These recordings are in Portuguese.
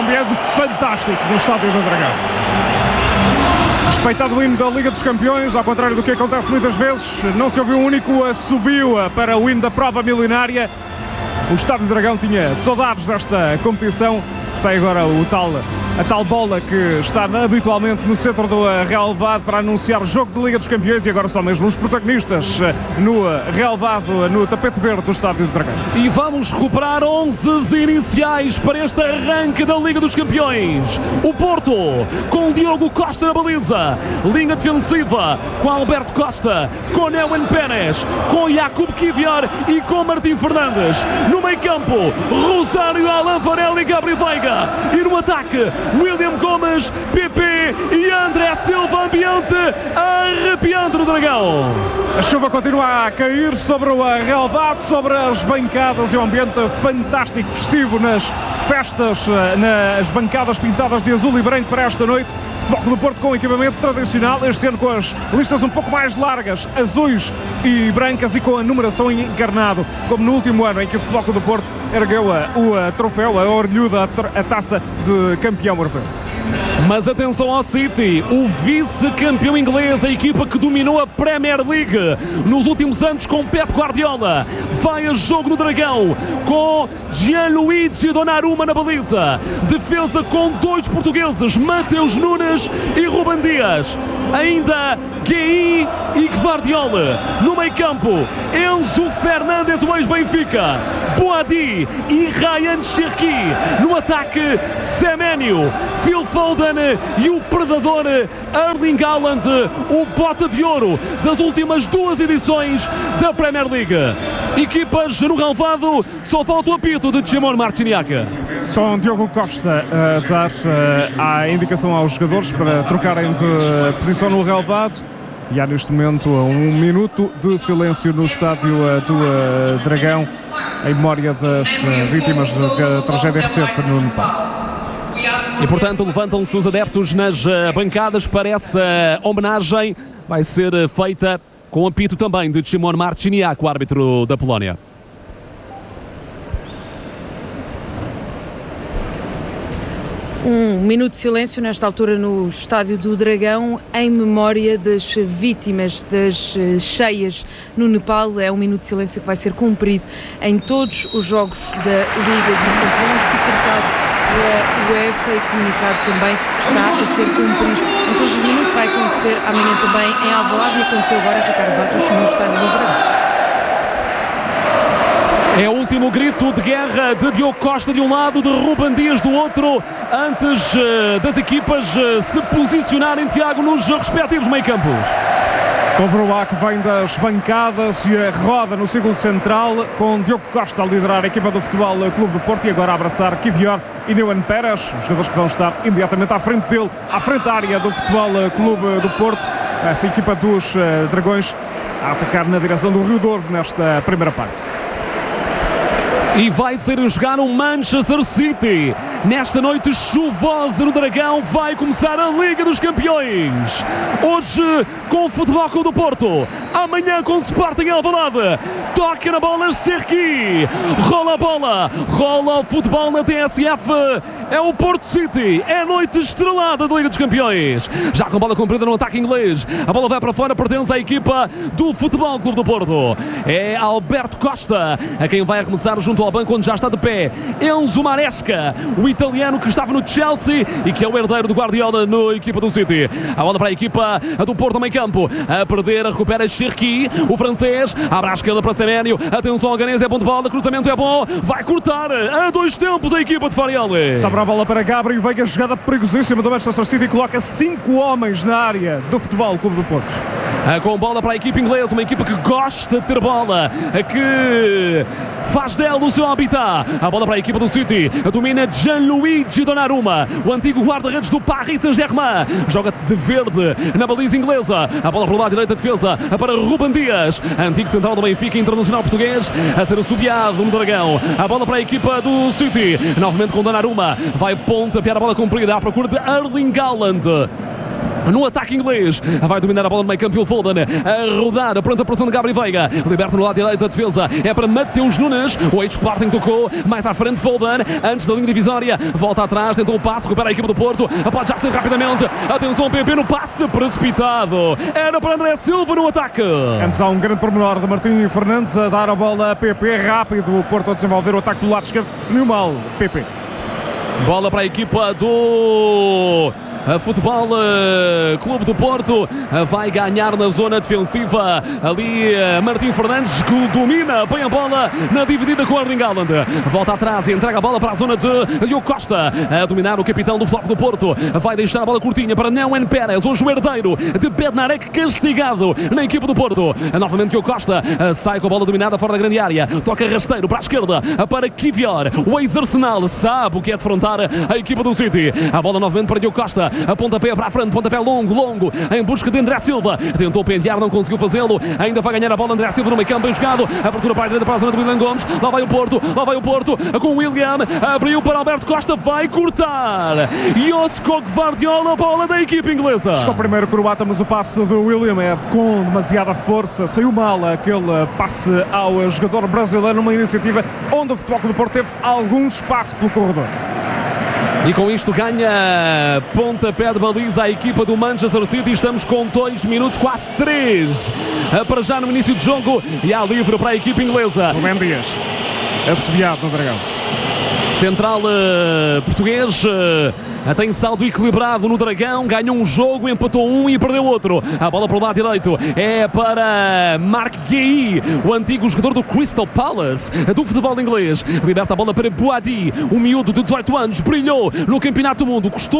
ambiente fantástico no Estádio do Dragão. Respeitado o hino da Liga dos Campeões, ao contrário do que acontece muitas vezes, não se ouviu um único assobio para o hino da prova milionária. O Estádio do Dragão tinha saudades desta competição. Sai agora a tal bola que está habitualmente no centro do relevado para anunciar o jogo de Liga dos Campeões, e agora só mesmo os protagonistas no relevado, no tapete verde do Estádio do Dragão. E vamos recuperar 11 iniciais para este arranque da Liga dos Campeões. O Porto com Diogo Costa na baliza, linha defensiva com Alberto Costa, com Neuen Pérez, com Jakub Kivior e com Martim Fernandes. No meio campo, Rosário, Alan Varela e Gabriel Veiga. E no ataque, William Gomes, PP e André Silva. Ambiente arrepiante no Dragão. A chuva continua a cair sobre o relevado, sobre as bancadas, e um ambiente fantástico, festivo nas festas, nas bancadas pintadas de azul e branco para esta noite. Futebol do Porto com equipamento tradicional, este ano com as listas um pouco mais largas, azuis e brancas, e com a numeração encarnado, como no último ano em que o Futebol do Porto ergueu o troféu, a orgulhuda, a taça de campeão europeu. Mas atenção ao City, o vice-campeão inglês, a equipa que dominou a Premier League nos últimos anos com Pep Guardiola. Vai a jogo no Dragão com Gianluigi Donnarumma na baliza. Defesa com dois portugueses, Mateus Nunes e Ruben Dias. Ainda Gueye e Gvardiol. No meio campo, Enzo Fernandes, o ex-Benfica, Boadi e Ryan Cherki. No ataque, Semenyo, Phil Foden e o predador Erling Haaland, o bota de ouro das últimas duas edições da Premier League. Equipas no relevado, só falta o apito de Shimon Marciniak. Com Diogo Costa a dar a indicação aos jogadores para trocarem de posição no relevado. E há neste momento um minuto de silêncio no Estádio do Dragão, em memória das vítimas da tragédia recente no Nepal. E portanto levantam-se os adeptos nas bancadas para essa homenagem. Vai ser feita com o apito também de Shimon Marciniak, o árbitro da Polónia. Um minuto de silêncio nesta altura no Estádio do Dragão em memória das vítimas das cheias no Nepal. É um minuto de silêncio que vai ser cumprido em todos os jogos da Liga dos Campeões, decretado pela UEFA e comunicado também está a ser cumprido em todos os minutos. Vai acontecer amanhã também em Alvalade e aconteceu agora Ricardo Barros no Estádio do Dragão. É o último grito de guerra de Diogo Costa de um lado, de Ruben Dias do outro, antes das equipas se posicionarem, Tiago, nos respectivos meio-campos. Com Bruac vem das bancadas e a roda no círculo central, com Diogo Costa a liderar a equipa do Futebol Clube do Porto e agora a abraçar Kivior e Neuen Pérez, os jogadores que vão estar imediatamente à frente dele, à frente da área do Futebol Clube do Porto. A equipa dos Dragões a atacar na direção do Rio Douro nesta primeira parte. E vai ser jogar um Manchester City. Nesta noite chuvosa no Dragão vai começar a Liga dos Campeões. Hoje com o Futebol Clube do Porto. Amanhã com o Sporting Alvalade. Toca na bola Cherki. Rola a bola. Rola o futebol na TSF. É o Porto City. É a noite estrelada da Liga dos Campeões. Já com a bola comprida no ataque inglês. A bola vai para fora, pertence à equipa do Futebol Clube do Porto. É Alberto Costa a quem vai arremessar junto ao banco onde já está de pé Enzo Maresca, o italiano que estava no Chelsea e que é o herdeiro do Guardiola na equipa do City. A bola para a equipa do Porto no meio campo. A perder, recupera Cherki, o francês. Abre à esquerda para Semenyo. Atenção ao Ganese, é bom de bola. Cruzamento é bom. Vai cortar a dois tempos a equipa de Farioli. Sobra a bola para Gabriel Veiga, jogada perigosíssima do Manchester City, coloca 5 homens na área do Futebol Clube do Porto. Com bola para a equipa inglesa, uma equipa que gosta de ter bola, que faz dela o seu habitat. A bola para a equipa do City, domina Gianluigi Donnarumma, o antigo guarda-redes do Paris Saint-Germain, joga de verde na baliza inglesa. A bola para o lado direito da defesa para Ruben Dias, antigo central do Benfica, internacional português, a ser assobiado no Dragão. A bola para a equipa do City, novamente com Donnarumma, vai pontapear a bola comprida à procura de Erling Haaland. no ataque inglês. Vai dominar a bola no meio campo. Phil Foden a rodar, pronta a pressão de Gabriel Veiga. Liberta no lado direito a defesa. É para Mateus Nunes. O ex-Sporting tocou mais à frente. Foden, antes da linha divisória. Volta atrás, tentou o passe, recupera a equipa do Porto. Pode já ser rapidamente. Atenção, PP no passe precipitado. Era para André Silva no ataque. Antes há um grande pormenor de Martim Fernandes a dar a bola a PP. Rápido o Porto a desenvolver o ataque do lado esquerdo. Definiu mal PP. Bola para a equipa do Futebol Clube do Porto. Vai ganhar na zona defensiva. Ali Martim Fernandes que domina bem a bola na dividida com Erling Haaland. Volta atrás e entrega a bola para a zona de Diogo Costa. A dominar o capitão do Futebol do Porto. Vai deixar a bola curtinha para Néuen Pérez, hoje o herdeiro de Bednarek, castigado na equipa do Porto. Novamente Diogo Costa sai com a bola dominada fora da grande área. Toca rasteiro para a esquerda para Kivior. O ex-Arsenal sabe o que é defrontar a equipa do City. A bola novamente para Diogo Costa. A pontapé para a frente, pontapé longo, em busca de André Silva. Tentou pentear, não conseguiu fazê-lo. Ainda vai ganhar a bola André Silva no meio campo, bem jogado. Abertura para a direita, para a zona do William Gomes. Lá vai o Porto com o William. Abriu para Alberto Costa, vai cortar. Josko Gvardiol, a bola da equipe inglesa. Chegou primeiro o croata, mas o passe do William é com demasiada força. Saiu mal aquele passe ao jogador brasileiro numa iniciativa onde o Futebol Clube do Porto teve algum espaço pelo corredor. E com isto ganha pontapé de baliza a equipa do Manchester City. Estamos com 2 minutos, quase 3 para já no início do jogo. E há livre para a equipa inglesa. Rubem Dias, assobiado no Dragão. Central português. Tem saldo equilibrado no Dragão, ganhou um jogo, empatou um e perdeu outro. A bola para o lado direito é para Marc Guéhi, o antigo jogador do Crystal Palace, do futebol inglês. Liberta a bola para Boadi, um miúdo de 18 anos, brilhou no Campeonato do Mundo, custou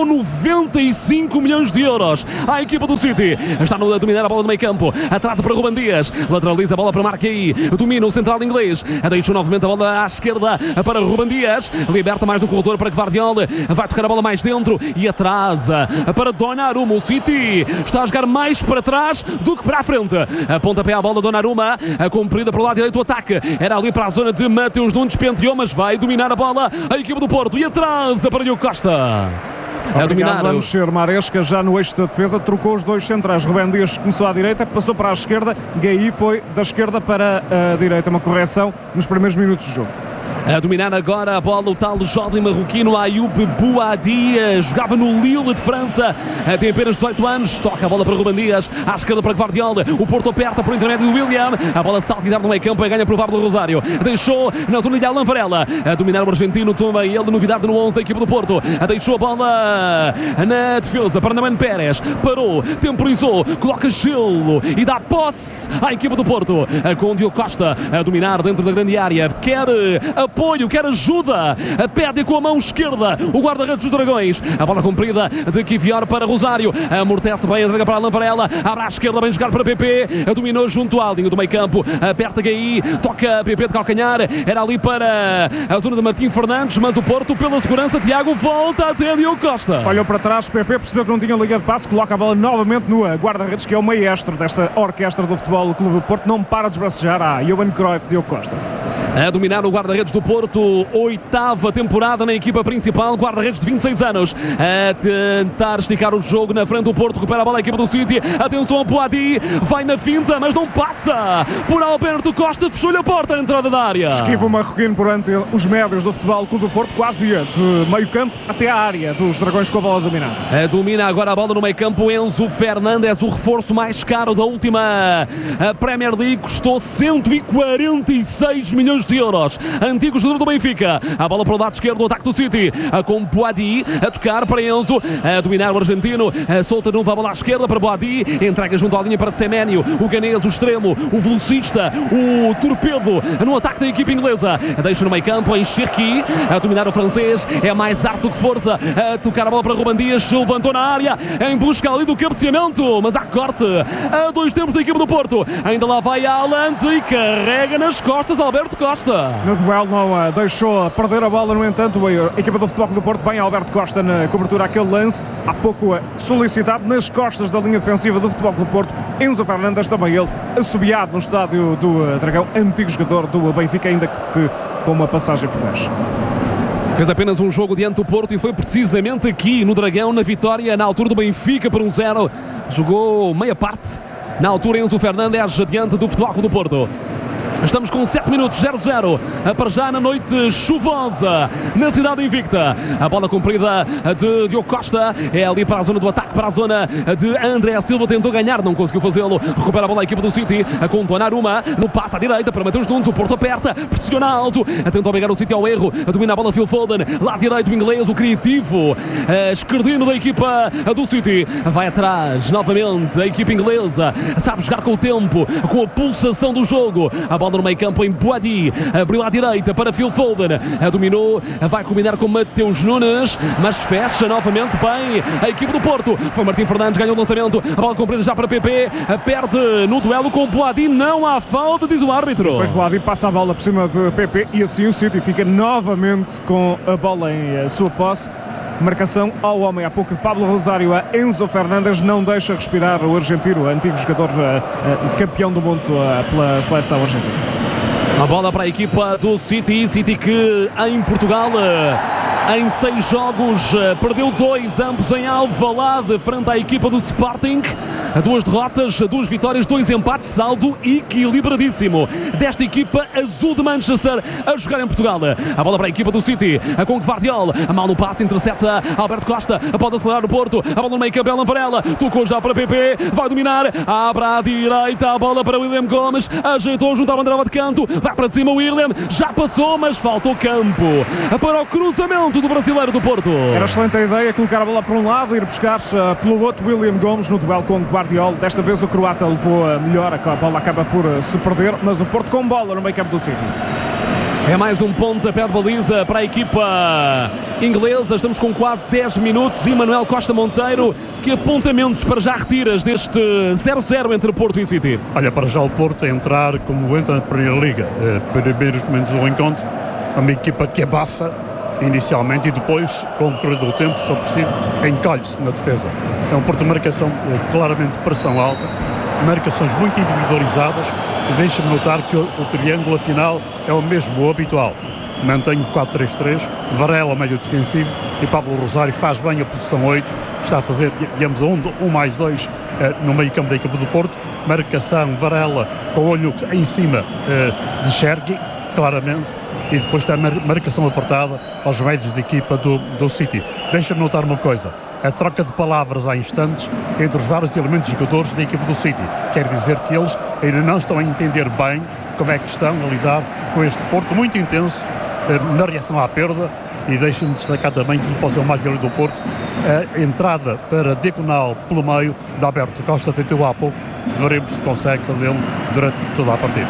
95 milhões de euros à equipa do City. Está a dominar a bola no meio campo, atrás para Rubem Dias, lateraliza a bola para Marc Guéhi, domina o central inglês, deixou novamente a bola à esquerda para Rubem Dias, liberta mais do corredor para Gvardiol, vai tocar a bola mais dentro e atrasa para Donnarumma. O City está a jogar mais para trás do que para a frente. A pontapé à bola Donnarumma, a comprida para o lado direito do ataque. Era ali para a zona de Mateus Nunes, penteou, mas vai dominar a bola a equipa do Porto e atrasa para Diogo Costa. A dominar. Vamos ser Maresca já no eixo da defesa, trocou os dois centrais. Rubem Dias começou à direita, passou para a esquerda. Guéhi foi da esquerda para a direita, uma correção nos primeiros minutos do jogo. A dominar agora a bola o tal jovem marroquino Ayoub Boadi, jogava no Lille de França, tem apenas 18 anos, toca a bola para Rubem Dias, à esquerda para Gvardiol, o Porto aperta por intermédio do William, a bola salta e dá no meio campo e ganha para o Pablo Rosário, deixou na zona de Alan Varela, a dominar o argentino também, ele novidade no 11 da equipa do Porto, deixou a bola na defesa para Néuen Pérez, parou, temporizou, coloca gelo e dá posse à equipa do Porto, com o Diogo Costa a dominar dentro da grande área, quer apoio, quer ajuda, perde com a mão esquerda o guarda-redes dos Dragões, a bola comprida de Kivior para Rosário, amortece bem, entrega para Alan Varela, abre à esquerda, bem jogar para PP, dominou junto à linha do meio campo, aperta Guéhi, toca PP de calcanhar, era ali para a zona de Martim Fernandes, mas o Porto pela segurança, Tiago volta até Diogo Costa. Olhou para trás, PP percebeu que não tinha liga de passe, coloca a bola novamente no guarda-redes, que é o maestro desta orquestra do Futebol Clube do Porto, não para de esbracejar a Johan Cruyff, Diogo Costa. A dominar o guarda-redes do Porto, 8ª temporada na equipa principal, guarda-redes de 26 anos, a tentar esticar o jogo na frente do Porto, recupera a bola a equipa do City, atenção a Boadi, vai na finta, mas não passa, por Alberto Costa, fechou-lhe a porta à entrada da área. Esquiva o marroquino perante os médios do Futebol Clube do Porto, quase ia de meio campo até a área dos Dragões com a bola dominada. Domina agora a bola no meio campo, Enzo Fernandes, o reforço mais caro da última Premier League, custou 146 milhões de euros. Antigo jogador do Benfica. A bola para o lado esquerdo do ataque do City. Com Boadi a tocar para Enzo. A dominar o argentino. Solta de novo a bola à esquerda para Boadi. Entrega junto à linha para Semenyo. O ganês, o extremo, o velocista, o torpedo no ataque da equipe inglesa. Deixa no meio campo em Cherki. A dominar o francês. É mais alto que força. A tocar a bola para Rubem Dias. Levantou na área. Em busca ali do cabeceamento. Mas há corte. A 2 tempos da equipe do Porto. Ainda lá vai Haaland e carrega nas costas Alberto Costa. No duelo não deixou perder a bola, no entanto, a equipa do Futebol Clube do Porto, bem Alberto Costa na cobertura àquele lance, há pouco solicitado nas costas da linha defensiva do Futebol Clube do Porto. Enzo Fernandes, também ele, assobiado no estádio do Dragão, antigo jogador do Benfica, ainda que com uma passagem fugaz. Fez apenas um jogo diante do Porto e foi precisamente aqui no Dragão, na vitória, na altura do Benfica por 1-0. Jogou meia parte. Na altura, Enzo Fernandes diante do Futebol Clube do Porto. Estamos com 7 minutos, 0-0, para já na noite chuvosa, na cidade invicta. A bola comprida de Diogo Costa é ali para a zona do ataque, para a zona de André Silva, tentou ganhar, não conseguiu fazê-lo. Recupera a bola a equipa do City, com Donnarumma, no passe à direita para Mateus Nunes, o Porto aperta, pressiona alto, tenta obrigar o City ao erro, domina a bola Phil Foden, lá direito o inglês, o criativo, esquerdino da equipa do City. Vai atrás, novamente, a equipa inglesa, sabe jogar com o tempo, com a pulsação do jogo. A bola no meio campo em Boadi, abriu à direita para Phil Foden, dominou, vai combinar com Mateus Nunes, mas fecha novamente bem a equipe do Porto. Foi Martim Fernandes, ganhou o lançamento, a bola comprida já para PP, perde no duelo com Boadi, não há falta, diz o árbitro. Depois Boadi passa a bola por cima de PP e assim o City fica novamente com a bola em sua posse. Marcação ao homem há pouco de Pablo Rosário a Enzo Fernandes, não deixa respirar o argentino, antigo jogador campeão do mundo pela seleção argentina. A bola para a equipa do City que em Portugal em 6 jogos perdeu 2, ambos em Alvalade, frente à equipa do Sporting. 2 derrotas, 2 vitórias, 2 empates, saldo equilibradíssimo desta equipa azul de Manchester a jogar em Portugal. A bola para a equipa do City, com Gvardiol, a mal no passe, intercepta Alberto Costa, pode acelerar o Porto, a bola no meio campo, Elan Varela, tocou já para PP, vai dominar, abre à direita, a bola para William Gomes, ajeitou junto à bandeira de canto, vai para cima William, já passou, mas falta o campo para o cruzamento do brasileiro do Porto. Era excelente a ideia, colocar a bola para um lado e ir buscar pelo outro William Gomes no duelo com Gvardiol. Desta vez o croata levou melhor, a bola acaba por se perder, mas o Porto com bola no meio campo do City. É mais um pontapé de baliza para a equipa inglesa. Estamos com quase 10 minutos e Manuel Costa Monteiro, que apontamentos para já retiras deste 0-0 entre Porto e City? Olha, para já o Porto a entrar como entra na Primeira Liga, primeiros momentos do encontro, uma equipa que abafa inicialmente e depois, com o correr do tempo, se for preciso, encolhe-se na defesa. É um Porto de marcação, claramente de pressão alta, marcações muito individualizadas, e deixa-me notar que o triângulo afinal é o mesmo, o habitual. Mantenho 4-3-3, Varela ao meio defensivo e Pablo Rosário faz bem a posição 8, está a fazer, digamos, 1+2 no meio campo da equipe do Porto. Marcação, Varela com o olho em cima de Cherki, claramente, e depois tem a marcação apertada aos médios da equipa do City. Deixa-me notar uma coisa, a troca de palavras há instantes entre os vários elementos jogadores da equipa do City. Quer dizer que eles ainda não estão a entender bem como é que estão a lidar com este Porto muito intenso na reação à perda. E deixa-me destacar também que pode ser o mais velho do Porto, a entrada para diagonal pelo meio de Alberto Costa, tentou há pouco, veremos se consegue fazê-lo durante toda a partida.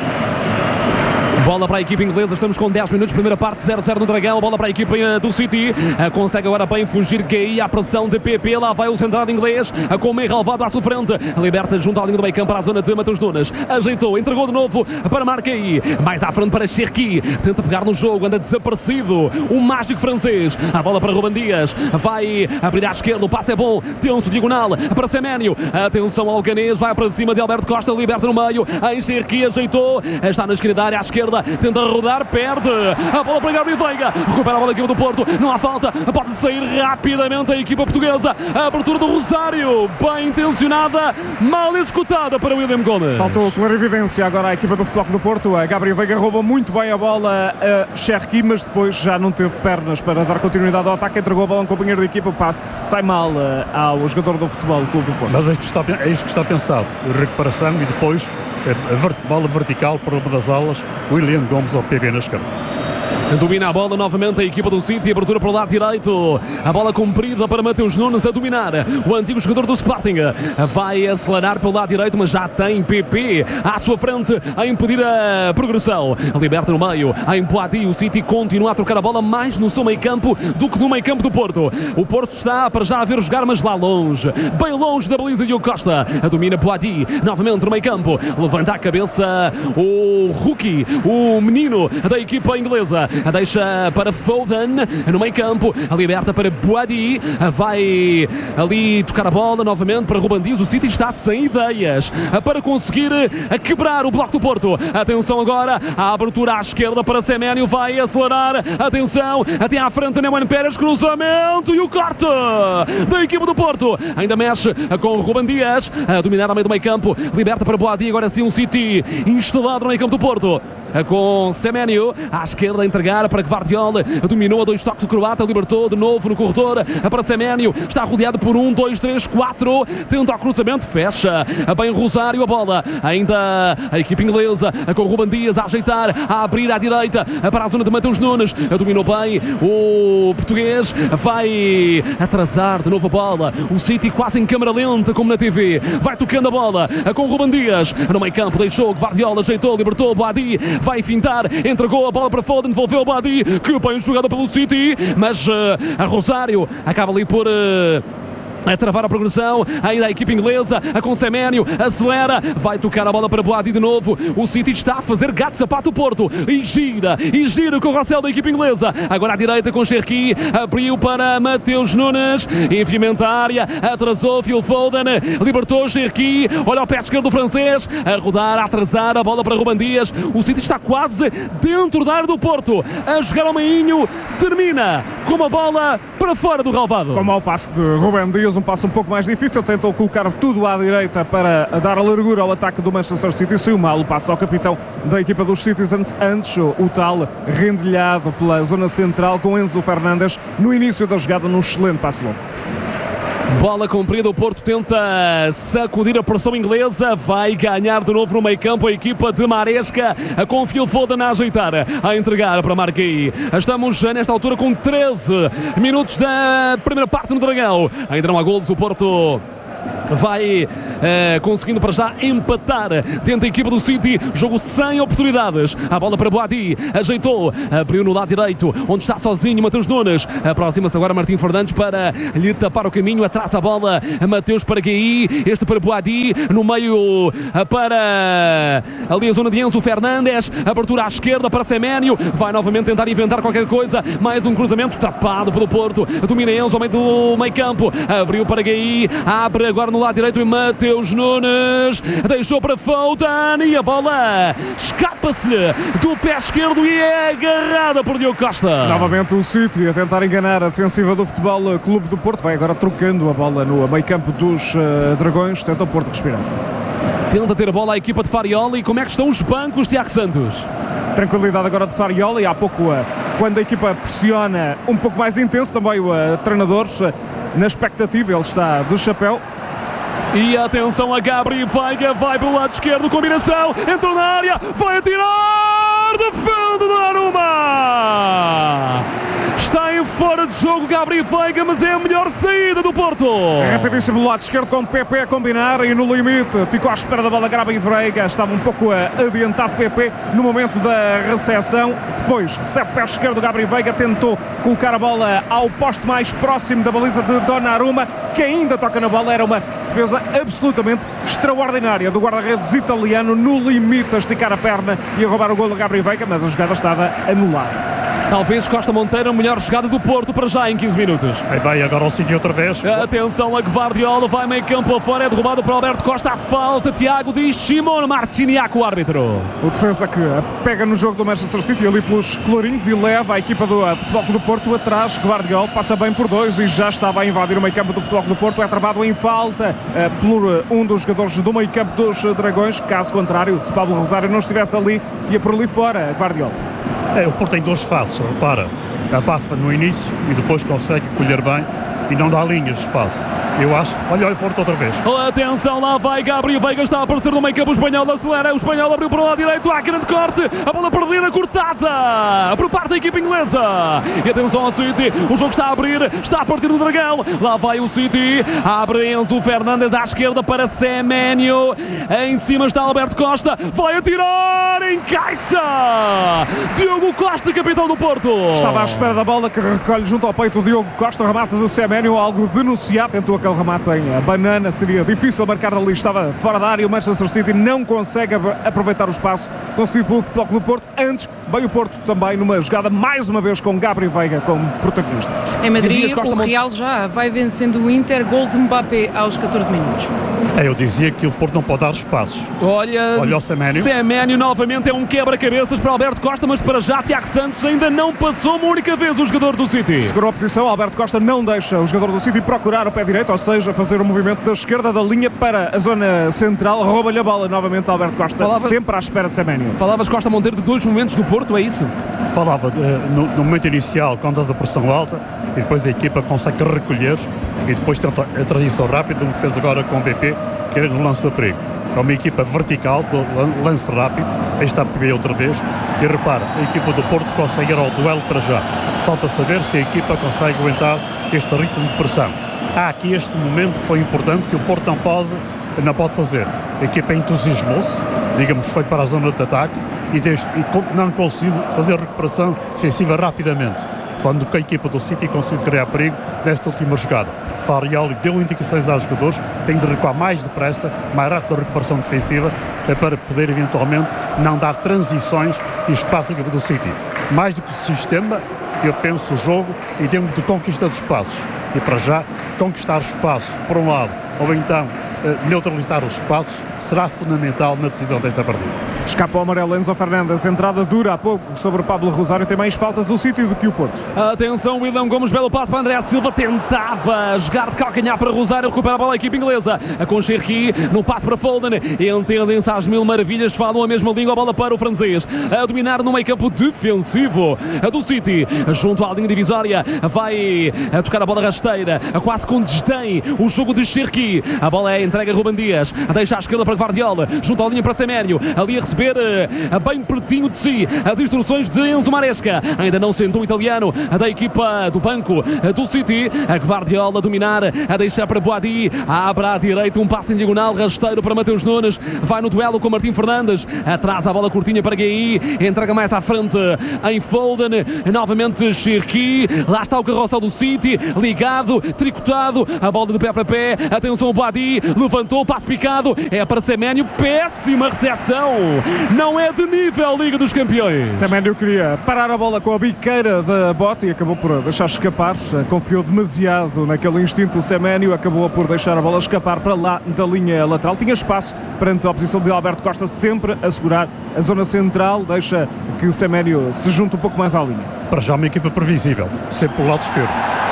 Bola para a equipa inglesa, estamos com 10 minutos, primeira parte, 0-0 no Dragão, bola para a equipa do City, consegue agora bem fugir Gay, a pressão de PP, lá vai o centrado inglês, com o meio relevado à sua frente, liberta junto à linha do meio campo para a zona de Mateus Nunes, ajeitou, entregou de novo para Marquei, mais à frente para Cherki, tenta pegar no jogo, anda desaparecido, o mágico francês, a bola para Ruben Dias, vai abrir à esquerda, o passe é bom, tenso, diagonal, para Seménio, atenção ao Ganês, vai para cima de Alberto Costa, liberta no meio, em Cherki, ajeitou, está na esquina da área à esquerda, tenta rodar, perde a bola para Gabriel Veiga, recupera a bola da equipa do Porto, não há falta, pode sair rapidamente a equipa portuguesa, a abertura do Rosário, bem intencionada, mal executada para William Gomes. Faltou clarividência agora a equipa do Futebol Clube do Porto, a Gabriel Veiga roubou muito bem a bola a Cherki, mas depois já não teve pernas para dar continuidade ao ataque, entregou a bola a um companheiro da equipa, o passe sai mal ao jogador do Futebol Clube do Porto. Mas é isto que está pensado, recuperação e depois bola vertical para uma das alas, William Gomes ao PB na esquerda. Domina a bola novamente a equipa do City, abertura para o lado direito, a bola comprida para Mateus Nunes a dominar, o antigo jogador do Sporting vai acelerar pelo lado direito, mas já tem PP à sua frente a impedir a progressão, liberta no meio, a Boadi, o City continua a trocar a bola mais no seu meio campo do que no meio campo do Porto. O Porto está para já a ver jogar, mas lá longe, bem longe da baliza de Diogo Costa, domina Boadi, novamente no meio campo, levanta a cabeça o rookie, o menino da equipa inglesa, deixa para Foden no meio campo, liberta para Boadi, vai ali tocar a bola novamente para Ruben Dias. O City está sem ideias para conseguir quebrar o bloco do Porto. Atenção agora, a abertura à esquerda para Semenyo, vai acelerar, atenção, até à frente Neumann Pérez, cruzamento e o corte da equipa do Porto, ainda mexe com o Ruben Dias, a dominar ao meio do meio campo, liberta para Boadi, agora sim um City instalado no meio campo do Porto, com Semenyo à esquerda a entregar para Gvardiol, dominou a 2 toques do croata, libertou de novo no corredor para Semenyo, está rodeado por 1, 2, 3, 4, tenta o cruzamento, fecha bem Rosário a bola, ainda a equipe inglesa com o Ruben Dias a ajeitar, a abrir à direita para a zona de Mateus Nunes, dominou bem o português, vai atrasar de novo a bola, o City quase em câmara lenta como na TV, vai tocando a bola com o Ruben Dias, no meio campo deixou Gvardiol, ajeitou, libertou o Boadi, vai fintar, entregou a bola para Foden, devolveu o Boadi, que bem jogada pelo City, mas a Rosário acaba ali por a travar a progressão, ainda a equipe inglesa, com Semenyo, acelera, vai tocar a bola para Boadi de novo, o City está a fazer gato sapato o Porto, e gira com o Rossell da equipe inglesa, agora à direita com Cherki, abriu para Mateus Nunes, enfiamento à área, atrasou Phil Foden, libertou Cherki, olha o pé esquerdo do francês, a rodar, a atrasar, a bola para Ruben Dias, o City está quase dentro da área do Porto, a jogar ao meinho, termina com uma bola para fora do relvado. Com o mau passe de Ruben Dias, um passo um pouco mais difícil, tentou colocar tudo à direita para dar a largura ao ataque do Manchester City, saiu mal o passe ao capitão da equipa dos Citizens, antes o tal rendilhado pela zona central com Enzo Fernandes no início da jogada, num excelente passe longo. Bola comprida, o Porto tenta sacudir a pressão inglesa, vai ganhar de novo no meio campo a equipa de Maresca, com Phil Foden a ajeitar, a entregar para Marquinhos. Estamos nesta altura com 13 minutos da primeira parte no Dragão, ainda não há golos, o Porto vai conseguindo para já empatar dentro da equipa do City, jogo sem oportunidades, a bola para Boadi, ajeitou, abriu no lado direito, onde está sozinho Mateus Nunes, aproxima-se agora Martim Fernandes para lhe tapar o caminho, atrás a bola, Mateus para Gui, este para Boadi, no meio para ali a zona de Enzo Fernandes, abertura à esquerda para Semenyo, vai novamente tentar inventar qualquer coisa, mais um cruzamento tapado pelo Porto, domina Enzo ao meio do meio campo, abriu para Gui, abre agora no lado direito e Mateus Nunes deixou para Foden e a bola escapa-se-lhe do pé esquerdo e é agarrada por Diogo Costa. Novamente o City a tentar enganar a defensiva do Futebol Clube do Porto, vai agora trocando a bola no meio campo dos Dragões, tenta o Porto respirar. Tenta ter a bola a equipa de Farioli. Como é que estão os bancos, Tiago Santos? Tranquilidade agora de Farioli, há pouco quando a equipa pressiona um pouco mais intenso, também o treinador na expectativa, ele está de chapéu. E atenção a Gabriel Veiga, vai pelo lado esquerdo, combinação, entrou na área, vai atirar, defende Donnarumma! Está em fora de jogo Gabriel Veiga, mas é a melhor saída do Porto. Rapidíssimo do lado esquerdo com o PP a combinar e no limite ficou à espera da bola Gabriel Veiga, estava um pouco adiantado PP no momento da recepção, depois recebe o pé esquerdo Gabriel Veiga, tentou colocar a bola ao poste mais próximo da baliza de Donnarumma, que ainda toca na bola, era uma defesa absolutamente extraordinária do guarda-redes italiano, no limite a esticar a perna e a roubar o golo de Gabriel Veiga, mas a jogada estava anulada. Talvez Costa Monteiro a melhor jogada do Porto para já em 15 minutos. Aí vai agora ao City outra vez. Atenção a Gvardiol, vai meio campo afora, é derrubado por Alberto Costa, a falta, Tiago, diz Simone Marciniak, o árbitro. O defesa que pega no jogo do Manchester City ali pelos colorinhos e leva a equipa do Futebol Clube do Porto atrás. Gvardiol passa bem por dois e já estava a invadir o meio campo do Futebol Clube do Porto, é travado em falta por um dos jogadores do meio campo dos Dragões, caso contrário, se Pablo Rosário não estivesse ali, ia por ali fora, Gvardiol. O Porto tem duas faces, repara, abafa no início e depois consegue colher bem e não dá linhas de espaço. Eu acho, olha o Porto outra vez. Atenção, lá vai Gabriel Veiga, está a aparecer no meio campo, o espanhol acelera, o espanhol abriu para o lado direito, há grande corte, a bola perdida, cortada por parte da equipa inglesa. E atenção ao City, o jogo está a abrir, está a partir do Dragão, lá vai o City, abre Enzo Fernandes à esquerda para Semenyo, em cima está Alberto Costa, vai atirar, encaixa! Diogo Costa, capitão do Porto. Estava à espera da bola que recolhe junto ao peito o Diogo Costa, remate de Semenyo. Semenyo, algo denunciado, tentou aquele remate em banana, seria difícil marcar ali, estava fora da área. O Manchester City não consegue aproveitar o espaço concedido pelo Futebol Clube do Porto. Antes veio o Porto também numa jogada, mais uma vez com Gabriel Veiga como protagonista. Em Madrid, o Real já vai vencendo o Inter, gol de Mbappé aos 14 minutos. Eu dizia que o Porto não pode dar espaços. Olha o Semenyo. Semenyo novamente é um quebra-cabeças para Alberto Costa, mas para já Tiago Santos ainda não passou uma única vez o jogador do City. Segurou a posição, Alberto Costa não deixa o jogador do City procurar o pé direito, ou seja, fazer o movimento da esquerda da linha para a zona central, rouba-lhe a bola novamente Alberto Costa, sempre à espera de Semenyo. Falavas, Costa Monteiro, de 2 momentos do Porto, é isso? Falava no momento inicial, quando estás a pressão alta, e depois a equipa consegue recolher e depois tenta a transição rápida, como fez agora com o BP, que era no lance de perigo. É uma equipa vertical, de lance rápido. Aí está a pegar outra vez. E repara, a equipa do Porto consegue ir ao duelo para já. Falta saber se a equipa consegue aguentar este ritmo de pressão. Há aqui este momento que foi importante, que o Porto não pode fazer. A equipa entusiasmou-se, digamos, foi para a zona de ataque e não conseguiu fazer recuperação defensiva rapidamente. Quando a equipa do City conseguiu criar perigo nesta última jogada. Farioli deu indicações aos jogadores, tem de recuar mais depressa, mais rápido a recuperação defensiva, para poder eventualmente não dar transições e espaço à equipa do City. Mais do que o sistema, eu penso o jogo em termos de conquista de espaços. E para já, conquistar espaço por um lado, ou então neutralizar os espaços, será fundamental na decisão desta partida. Escapa o amarelo Enzo Fernandes, entrada dura há pouco sobre Pablo Rosário, tem mais faltas do City do que o Porto. Atenção, William Gomes, belo passo para André Silva, tentava jogar de calcanhar para Rosário, recupera a bola a equipe inglesa, com Cherki, no passo para Foden, entendem-se às mil maravilhas, falam a mesma língua, a bola para o francês, a dominar no meio campo defensivo do City, junto à linha divisória, vai a tocar a bola rasteira, quase com desdém, o jogo de Cherki, a bola é entregue a Ruben Dias, deixa à esquerda para Gvardiol, junto à linha para Semenyo, ali a receber bem pertinho de si as instruções de Enzo Maresca, ainda não sentou o italiano da equipa do banco do City, a Gvardiol a dominar, a deixar para Boadi, abre à direita um passe em diagonal rasteiro para Mateus Nunes, vai no duelo com Martim Fernandes, atrás a bola curtinha para Gueye, entrega mais à frente em Foden, novamente Cherki, lá está o carrossel do City, ligado, tricotado, a bola de pé para pé, atenção o Boadi, levantou, passe picado, é para Semenyo, péssima recepção, não é de nível Liga dos Campeões. Semenyo queria parar a bola com a biqueira da bota e acabou por deixar escapar, confiou demasiado naquele instinto. O Semenyo acabou por deixar a bola escapar para lá da linha lateral, tinha espaço perante a oposição de Alberto Costa, sempre a segurar a zona central, deixa que o Semenyo se junte um pouco mais à linha. Para já uma equipa previsível, sempre pelo lado esquerdo,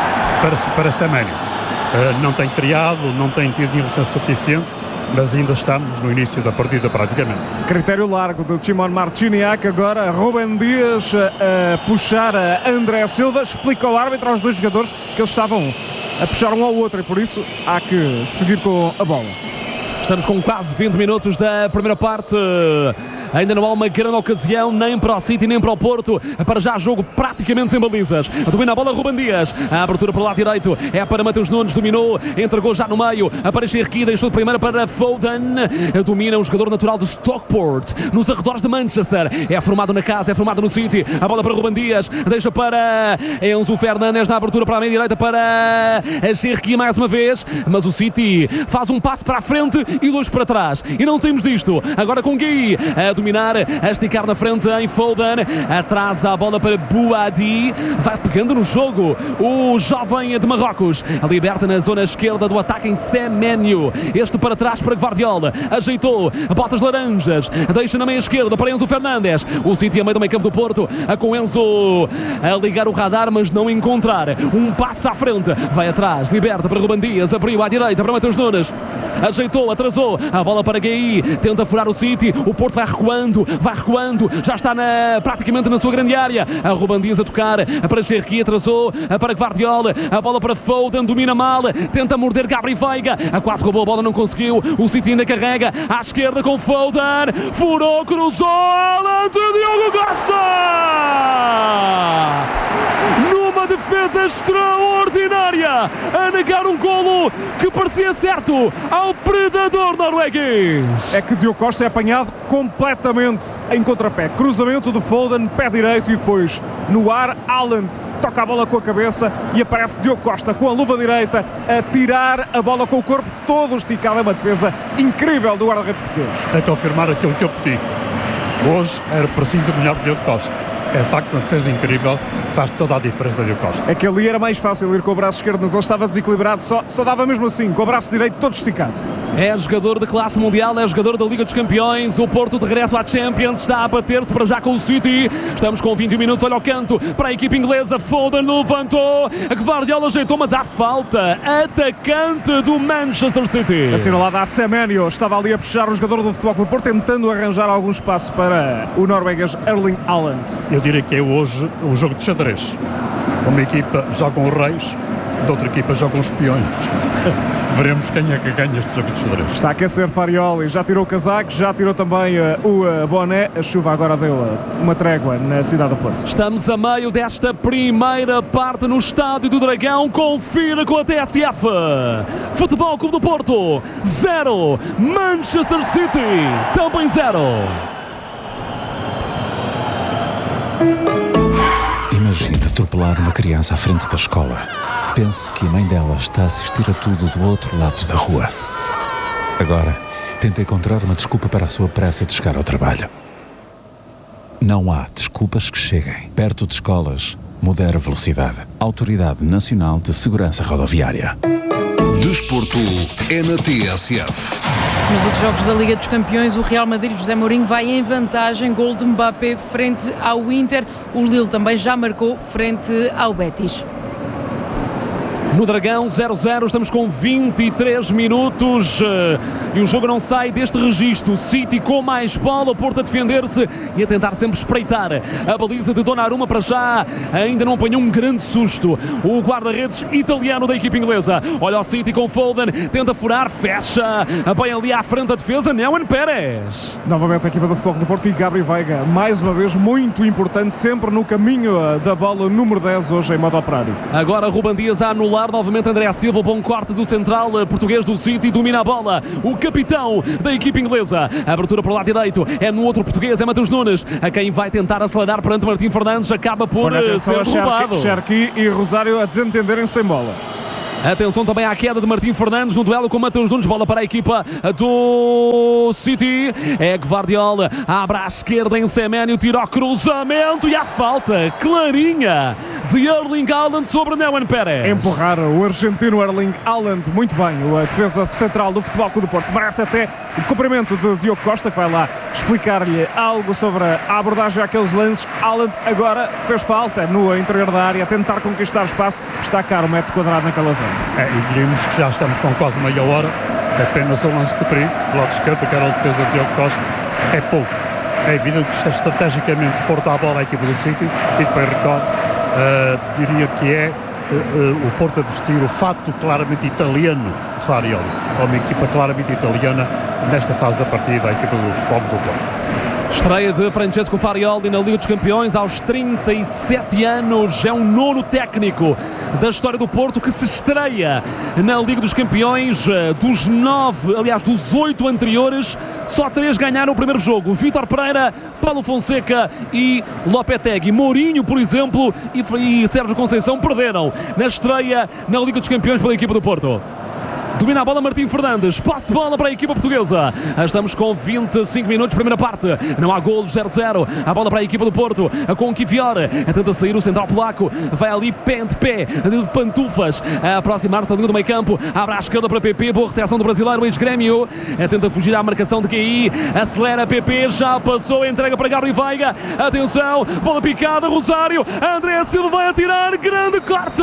para Semenyo. Não tem criado, não tem tido direção suficiente, mas ainda estamos no início da partida praticamente. Critério largo de Shimon Marciniak, agora Ruben Dias a puxar a André Silva, explica ao árbitro aos dois jogadores que eles estavam a puxar um ao outro e por isso há que seguir com a bola. Estamos com quase 20 minutos da primeira parte. Ainda não há uma grande ocasião, nem para o City, nem para o Porto. Para já jogo praticamente sem balizas. Domina a bola Ruben Dias. A abertura para o lado direito é para Mateus Nunes. Dominou, entregou já no meio. Aparece Cherki, deixou de primeira para Foden. Domina um jogador natural de Stockport, nos arredores de Manchester. É formado na casa, é formado no City. A bola para Ruben Dias. Deixa para Enzo Fernandes na abertura para a meia direita para Cherki mais uma vez. Mas o City faz um passo para a frente e 2 para trás. E não saímos disto. Agora com Gueye a dominar, a esticar na frente em Foden, atrás a bola para Boadi, vai pegando no jogo o jovem de Marrocos, liberta na zona esquerda do ataque em Semenyo, este para trás para Gvardiol, ajeitou, botas laranjas, deixa na meia esquerda para Enzo Fernandes, o City a meio do meio campo do Porto, com Enzo a ligar o radar, mas não encontrar um passo à frente, vai atrás, liberta para Ruben Dias, abriu à direita para Mateus Nunes, ajeitou, atrasou, a bola para Gueye, tenta furar o City, o Porto vai recuando, já está praticamente na sua grande área, a Ruben Dias a tocar, para Cherki, atrasou, para Gvardiol, a bola para Foden, domina mal, tenta morder Gabriel Veiga, quase roubou a bola, não conseguiu, o City ainda carrega, à esquerda com Foden, furou, cruzou, Diogo Costa! Numa uma defesa extraordinária a negar um golo que parecia certo ao predador norueguês. É que Diogo Costa é apanhado completamente em contrapé. Cruzamento de Foden, pé direito, e depois no ar Haaland toca a bola com a cabeça e aparece Diogo Costa com a luva direita a tirar a bola com o corpo todo esticado. É uma defesa incrível do guarda-redes português. A confirmar aquilo que eu pedi. Hoje era preciso melhor Diogo Costa. É de facto uma defesa incrível, faz toda a diferença da Diogo Costa. É que ali era mais fácil ir com o braço esquerdo, mas ele estava desequilibrado, só dava mesmo assim, com o braço direito todo esticado. É jogador de classe mundial, é jogador da Liga dos Campeões. O Porto de regresso à Champions está a bater-se para já com o City. Estamos com 21 minutos, olha ao canto para a equipe inglesa. Foden levantou, a Gvardiol ajeitou, mas há falta. Atacante do Manchester City. Assinalado a Semenyo, estava ali a puxar o jogador do Futebol Clube do Porto, tentando arranjar algum espaço para o norueguês Erling Haaland. Eu diria que é hoje um jogo de xadrez. Uma equipa joga os reis, de outra equipa joga os peões. Veremos quem é que ganha este jogo de xadrez. Está a aquecer Farioli, já tirou o casaco, já tirou também o boné. A chuva agora deu uma trégua na cidade do Porto. Estamos a meio desta primeira parte no Estádio do Dragão. Confira com a TSF. Futebol Clube do Porto 0, Manchester City também 0. Imagina atropelar uma criança à frente da escola. Pense que a mãe dela está a assistir a tudo do outro lado da rua. Agora, tenta encontrar uma desculpa para a sua pressa de chegar ao trabalho. Não há desculpas que cheguem. Perto de escolas, modera a velocidade. Autoridade Nacional de Segurança Rodoviária. Desporto é na TSF. Nos outros jogos da Liga dos Campeões, o Real Madrid, José Mourinho, vai em vantagem. Gol de Mbappé frente ao Inter. O Lille também já marcou frente ao Betis. No Dragão, 0-0, estamos com 23 minutos e o jogo não sai deste registro. City com mais bola, o Porto a defender-se e a tentar sempre espreitar a baliza de Donnarumma. Para já ainda não apanhou um grande susto o guarda-redes italiano da equipe inglesa. Olha o City com Foden, tenta furar, fecha, bem ali à frente da defesa, Néuen Pérez. Novamente a equipa do Futebol do Porto e Gabriel Veiga, mais uma vez muito importante, sempre no caminho da bola, número 10 hoje em modo operário. Agora Ruben Dias a anular, novamente André Silva, bom corte do central português do City, domina a bola, o capitão da equipe inglesa. A abertura para o lado direito é no outro português, é Matheus Nunes, a quem vai tentar acelerar perante Martim Fernandes, acaba por ser roubado. Cherki e Rosário a desentenderem sem bola. Atenção também à queda de Martim Fernandes no duelo com Matheus Nunes. Bola para a equipa do City. É Gvardiol, abre à esquerda em Semenyo, tira o cruzamento e a falta clarinha de Erling Haaland sobre Néuen Pérez. Empurrar o argentino Erling Haaland muito bem. A defesa central do Futebol Clube do Porto merece até o cumprimento de Diogo Costa, que vai lá explicar-lhe algo sobre a abordagem àqueles lances. Haaland agora fez falta no interior da área, a tentar conquistar espaço. Está caro o metro quadrado naquela zona. E diríamos que já estamos com quase meia hora. Apenas um lance de perigo, do lado esquerdo, que era a defesa de Diogo Costa. É pouco. É evidente que estrategicamente Porto à bola a equipa do City e depois recorre. Diria que é o Porto a vestir o fato claramente italiano de Farioli. É uma equipa claramente italiana nesta fase da partida, a equipa do Futebol do Porto. Estreia de Francesco Farioli na Liga dos Campeões aos 37 anos. É um nono técnico da história do Porto que se estreia na Liga dos Campeões. Dos 8 anteriores, só 3 ganharam o primeiro jogo. Vítor Pereira, Paulo Fonseca e Lopetegui. Mourinho, por exemplo, e Sérgio Conceição perderam na estreia na Liga dos Campeões pela equipa do Porto. Domina a bola Martim Fernandes, passe de bola para a equipa portuguesa. Estamos com 25 minutos, primeira parte. Não há golos, 0-0. A bola para a equipa do Porto, com o Kivior. Tenta sair o central polaco, vai ali pé ante pé, de pantufas, a aproximar-se da linha do meio campo. Abre à esquerda para PP, boa recepção do brasileiro Luís Grêmio. Tenta fugir à marcação de QI, acelera PP, já passou, entrega para Gabriel Veiga. Atenção, bola picada, Rosário. André Silva vai atirar, grande corte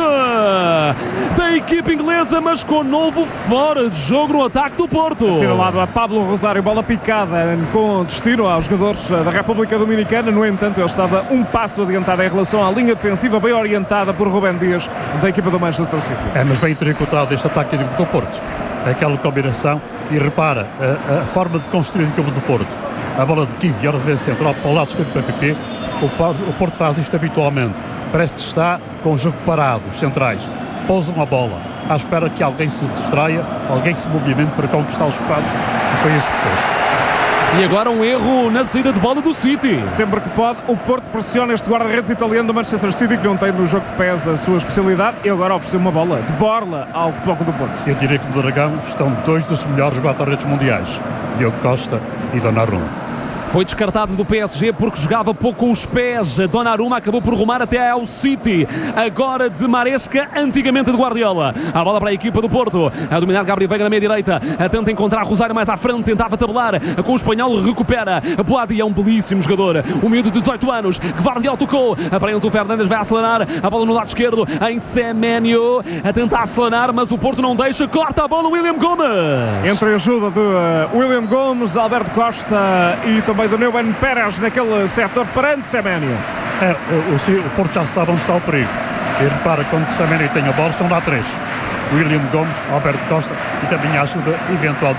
da equipa inglesa, mas com novo fora de jogo no ataque do Porto. Assinalado a Pablo Rosário, bola picada com destino aos jogadores da República Dominicana. No entanto, ele estava um passo adiantado em relação à linha defensiva, bem orientada por Ruben Dias, da equipa do Manchester City. Mas bem tricotado este ataque do Porto. Aquela combinação, e repara, a forma de construir a equipa do Porto. A bola de Kivior, de central para o lado esquerdo para PP. O Porto faz isto habitualmente. parece que está com o jogo parado, os centrais. Pousam a bola, à espera que alguém se distraia, alguém se movimente para conquistar o espaço, e foi isso que fez. E agora um erro na saída de bola do City. Sempre que pode, o Porto pressiona este guarda-redes italiano do Manchester City, que não tem no jogo de pés a sua especialidade, e agora ofereceu uma bola de borla ao Futebol Clube do Porto. Eu diria que no Dragão estão dois dos melhores guarda-redes mundiais, Diogo Costa e Donnarumma. Foi descartado do PSG porque jogava pouco com os pés. Donnarumma acabou por rumar até ao City. Agora de Maresca, antigamente de Guardiola. A bola para a equipa do Porto. A dominar Gabriel Veiga na meia-direita. Tenta encontrar Rosário mais à frente. Tentava tabelar com o espanhol. Recupera. Boadi é um belíssimo jogador. O miúdo de 18 anos. Guardiola tocou. Para Enzo Fernandes vai acelerar. A bola no lado esquerdo. Em Semenyo. A tentar acelerar, mas o Porto não deixa. Corta a bola William Gomes. Entre a ajuda de William Gomes, Alberto Costa e também do Neumann Pérez naquele setor perante Semenyo. O Porto já sabe onde está o perigo. E repara, quando Semenyo tem a bola, são lá três. William Gomes, Alberto Costa e também a ajuda eventual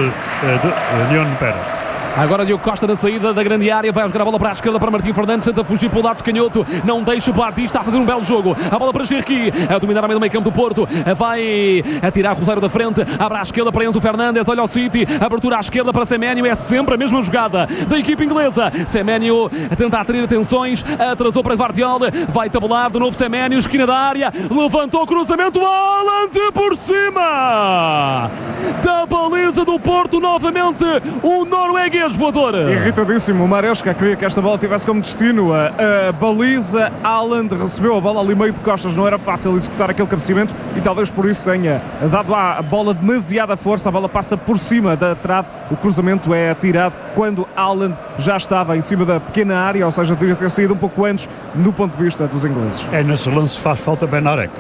de Neumann Pérez. Agora Diogo Costa na saída da grande área, vai jogar a bola para a esquerda para Martim Fernandes, tenta fugir pelo lado de canhoto, não deixa o Boadi, está a fazer um belo jogo, a bola para Cherki, a dominar a meio do meio campo do Porto, vai atirar Rosário da frente, abre à esquerda para Enzo Fernandes, olha o City, abertura à esquerda para Semenyo, é sempre a mesma jogada da equipa inglesa. Semenyo a tentar atrair atenções, atrasou para Guardiola, vai tabular de novo Semenyo, esquina da área, levantou o cruzamento, Haaland por cima da baliza do Porto, novamente o norueguês voador. Irritadíssimo, o Maresca queria que esta bola tivesse como destino a baliza. Haaland recebeu a bola ali meio de costas, não era fácil executar aquele cabeceamento e talvez por isso tenha dado à bola demasiada força. A bola passa por cima da trave, o cruzamento é atirado quando Haaland já estava em cima da pequena área, ou seja, deveria ter saído um pouco antes do ponto de vista dos ingleses. Nesses lances faz falta Benarek.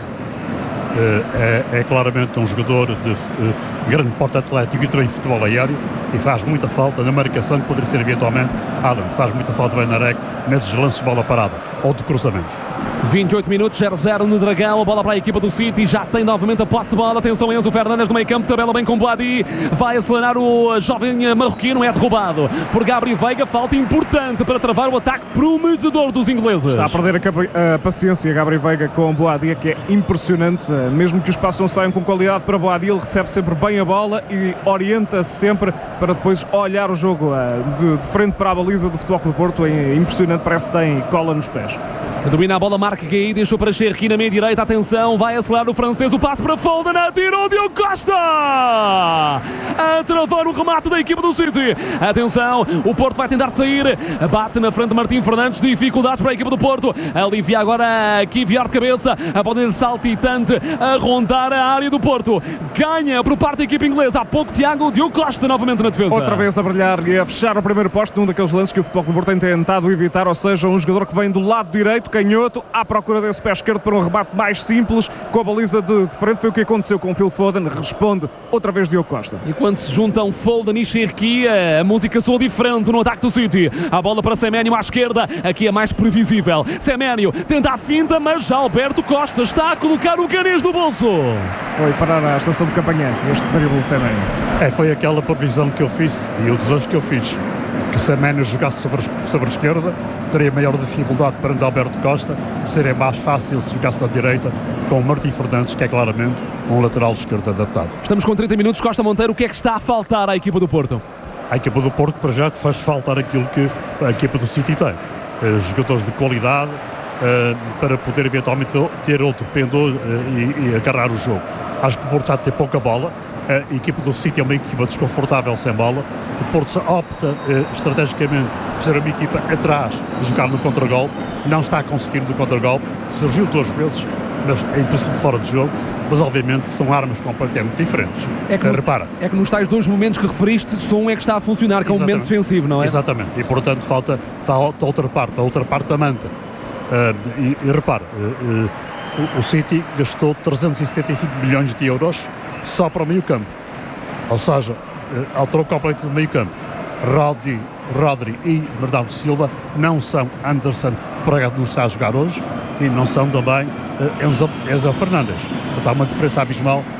É claramente um jogador de grande porte atlético e também futebol aéreo, e faz muita falta na marcação, que poderia ser eventualmente Haaland. Faz muita falta Benarek nesses lances de bola parada ou de cruzamentos. 28 minutos, 0-0 no Dragão, a bola para a equipa do City, já tem novamente a posse de bola, atenção Enzo Fernandes no meio campo, tabela bem com Boadi, vai acelerar o jovem marroquino, é derrubado por Gabriel Veiga, falta importante para travar o ataque prometedor dos ingleses. Está a perder a paciência Gabriel Veiga com Boadi, que é impressionante, mesmo que os passos não saiam com qualidade para Boadi, ele recebe sempre bem a bola e orienta-se sempre para depois olhar o jogo de frente para a baliza do Futebol Clube do Porto. É impressionante, parece que tem cola nos pés. Domina a bola, marca aí, deixou para Cherki na meia direita, atenção, vai acelerar o francês, o passe para Foden, atirou Diogo Costa a travar o remate da equipa do City. Atenção, o Porto vai tentar sair, bate na frente de Martim Fernandes, dificuldades para a equipa do Porto, alivia agora aqui, Viar de cabeça, a bola dele saltitante a rondar a área do Porto, ganha por parte da equipa inglesa, há pouco Diogo Costa novamente na defesa. Outra vez a brilhar e a fechar o primeiro posto num daqueles lances que o Futebol Clube do Porto tem tentado evitar, ou seja, um jogador que vem do lado direito, canhoto, à procura desse pé esquerdo para um rebate mais simples, com a baliza de frente. Foi o que aconteceu com o Phil Foden, responde outra vez Diogo Costa. E quando se juntam Foden e Cherki, a música soa diferente no ataque do City. A bola para Semenyo à esquerda, aqui é mais previsível. Semenyo tenta a finta, mas Alberto Costa está a colocar o caniz no bolso. Foi parar a estação de campanha este drible de Semenyo. Foi aquela previsão que eu fiz e o desejo que eu fiz, que Semenyo jogasse sobre a esquerda, teria maior dificuldade perante Alberto Costa, seria mais fácil se jogasse na direita com Martim Fernandes, que é claramente um lateral esquerdo adaptado. Estamos com 30 minutos, Costa Monteiro, o que é que está a faltar à equipa do Porto? A equipa do Porto, para já, faz faltar aquilo que a equipa do City tem. Jogadores de qualidade para poder eventualmente ter outro pendor e agarrar o jogo. Acho que o Porto já tem pouca bola. A equipa do City é uma equipa desconfortável sem bola. O Porto opta estrategicamente por ser uma equipa atrás de jogar no contragolpe. Não está conseguindo no contragolpe. Surgiu 2 vezes, mas em princípio fora de jogo. Mas obviamente são armas completamente diferentes. Repara. É que nos tais 2 momentos que referiste, só um é que está a funcionar, que é o momento defensivo, não é? Exatamente. E portanto falta a outra parte da manta. E repara, o City gastou 375 milhões de euros só para o meio campo, ou seja, alterou completamente o meio campo. Rodri e Bernardo Silva não são Anderson, Pereira não está a jogar hoje, e não são também Enzo Fernandes. Portanto, há uma diferença abismal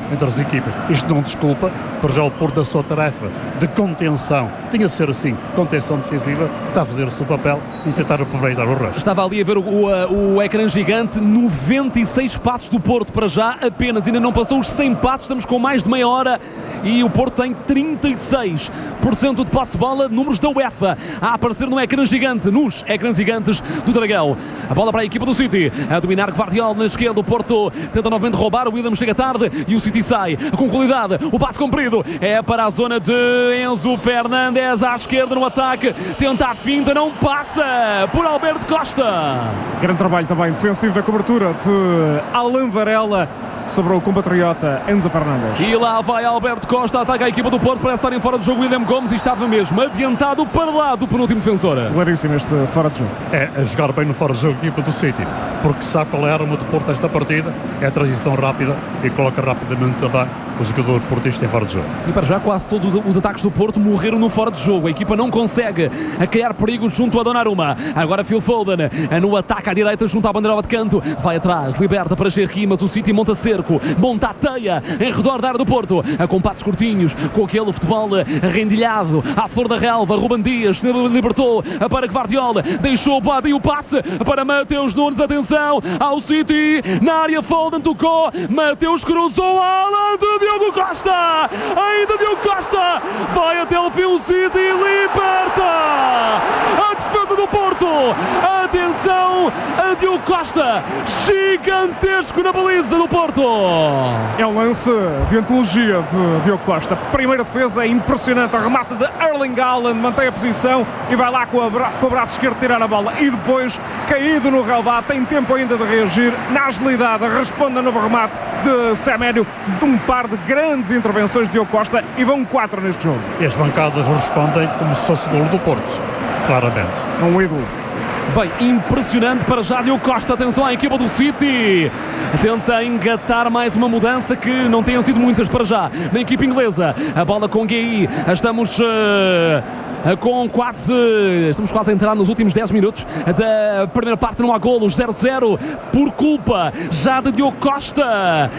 entre as equipas. Isto não desculpa, por já o Porto da sua tarefa de contenção, tinha de ser assim, contenção defensiva, está a fazer o seu papel e tentar aproveitar o resto. Estava ali a ver o ecrã gigante, 96 passos do Porto para já, apenas, ainda não passou os 100 passos, estamos com mais de meia hora e o Porto tem 36% de posse de bola, números da UEFA a aparecer no ecrã gigante, nos ecrãs gigantes do Dragão. A bola para a equipa do City, a dominar Gvardiol na esquerda, o Porto tenta novamente roubar, o William chega tarde e o City sai com qualidade, o passe comprido é para a zona de Enzo Fernandes à esquerda no ataque, tenta a finta, não passa por Alberto Costa. Grande trabalho também defensivo da cobertura de Alan Varela sobre o compatriota Enzo Fernandes. E lá vai Alberto Costa, ataca a equipa do Porto para estarem fora do jogo. William Gomes e estava mesmo adiantado para lá do penúltimo defensor. Claríssimo este fora de jogo. É a jogar bem no fora de jogo a equipa do City, porque sabe qual é a arma do Porto esta partida, é a transição rápida e coloca rapidamente também o jogador portista em fora de jogo. E para já quase todos os ataques do Porto morreram no fora de jogo. A equipa não consegue criar perigos junto a Donnarumma. Agora Phil Foden no ataque à direita junto à bandeira de canto. Vai atrás, liberta para Gerri, mas o City monta cerco, monta a teia em redor da área do Porto. A compates curtinhos, com aquele futebol rendilhado à flor da relva. Ruben Dias libertou para Gvardiol, deixou o bode e o passe para Mateus Nunes. Atenção ao City, na área Foden tocou, Mateus cruzou, Alan de Diogo Costa, ainda Diogo Costa, vai até o fim o City e liberta a defesa do Porto. Atenção a Diogo Costa, gigantesco na baliza do Porto. É um lance de antologia de Diogo Costa. Primeira defesa, é impressionante, a remate de Erling Haaland, mantém a posição e vai lá com o braço esquerdo tirar a bola e depois, caído no relvado, tem tempo ainda de reagir, na agilidade responde a novo remate de Seménio, de um par de grandes intervenções de Diogo Costa, e vão 4 neste jogo. E as bancadas respondem como se fosse golo do Porto, claramente. Um ídolo. Bem, impressionante para já Diogo Costa. Atenção à equipa do City, tenta engatar mais uma mudança que não tenham sido muitas para já na equipa inglesa. A bola com Gueye, estamos quase a entrar nos últimos 10 minutos da primeira parte. Não há golos, 0-0 por culpa já de Diogo Costa.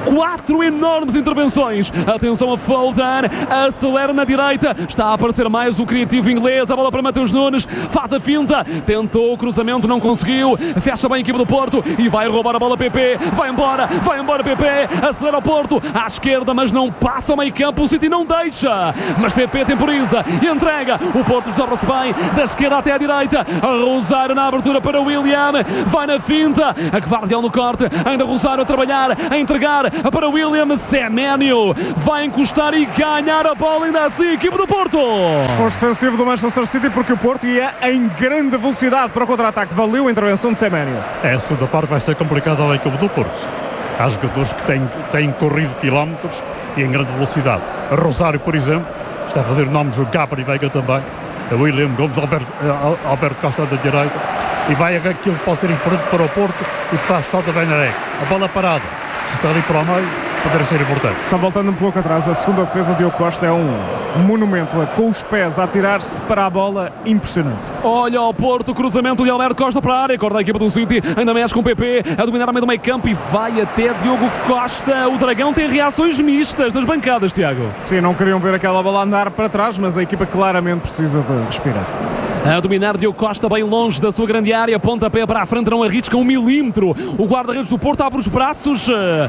4 enormes intervenções. Atenção a Foden, acelera na direita, está a aparecer mais o criativo inglês. A bola para Mateus Nunes, faz a finta, tentou o cruzamento, não conseguiu, fecha bem a equipa do Porto e vai roubar a bola PP. Vai embora PP, acelera o Porto à esquerda, mas não passa ao meio campo. O City não deixa, mas PP temporiza e entrega. O Porto desdobra-se bem da esquerda até à direita. Rosário na abertura para William, vai na finta, a Gvardiol no corte, ainda Rosário a trabalhar, a entregar para William. Seménio vai encostar e ganhar a bola, ainda assim a equipa do Porto. Esforço defensivo do Manchester City, porque o Porto ia em grande velocidade para o contra-ataque. Valeu a intervenção de Seménio. A segunda parte vai ser complicada ao equipe do Porto. Há jogadores que têm corrido quilómetros e em grande velocidade. A Rosário, por exemplo, está a fazer nomes, o Gabriel Veiga também, a William Gomes, Alberto Costa da direita, e vai aquilo que pode ser importante para o Porto e que faz falta bem na área. A bola parada, se está ali para o meio, poderá ser importante. Só voltando um pouco atrás, a segunda defesa de Diogo Costa é um monumento, com os pés a atirar-se para a bola, impressionante. Olha o Porto, cruzamento de Alberto Costa para a área, corta a equipa do City, ainda mexe com o PP, a dominar a meio do meio campo e vai até Diogo Costa. O Dragão tem reações mistas nas bancadas, Tiago. Sim, não queriam ver aquela bola andar para trás, mas a equipa claramente precisa de respirar. A dominar Diogo Costa bem longe da sua grande área, pontapé para a frente, não arrisca 1 milímetro. O guarda-redes do Porto abre os braços,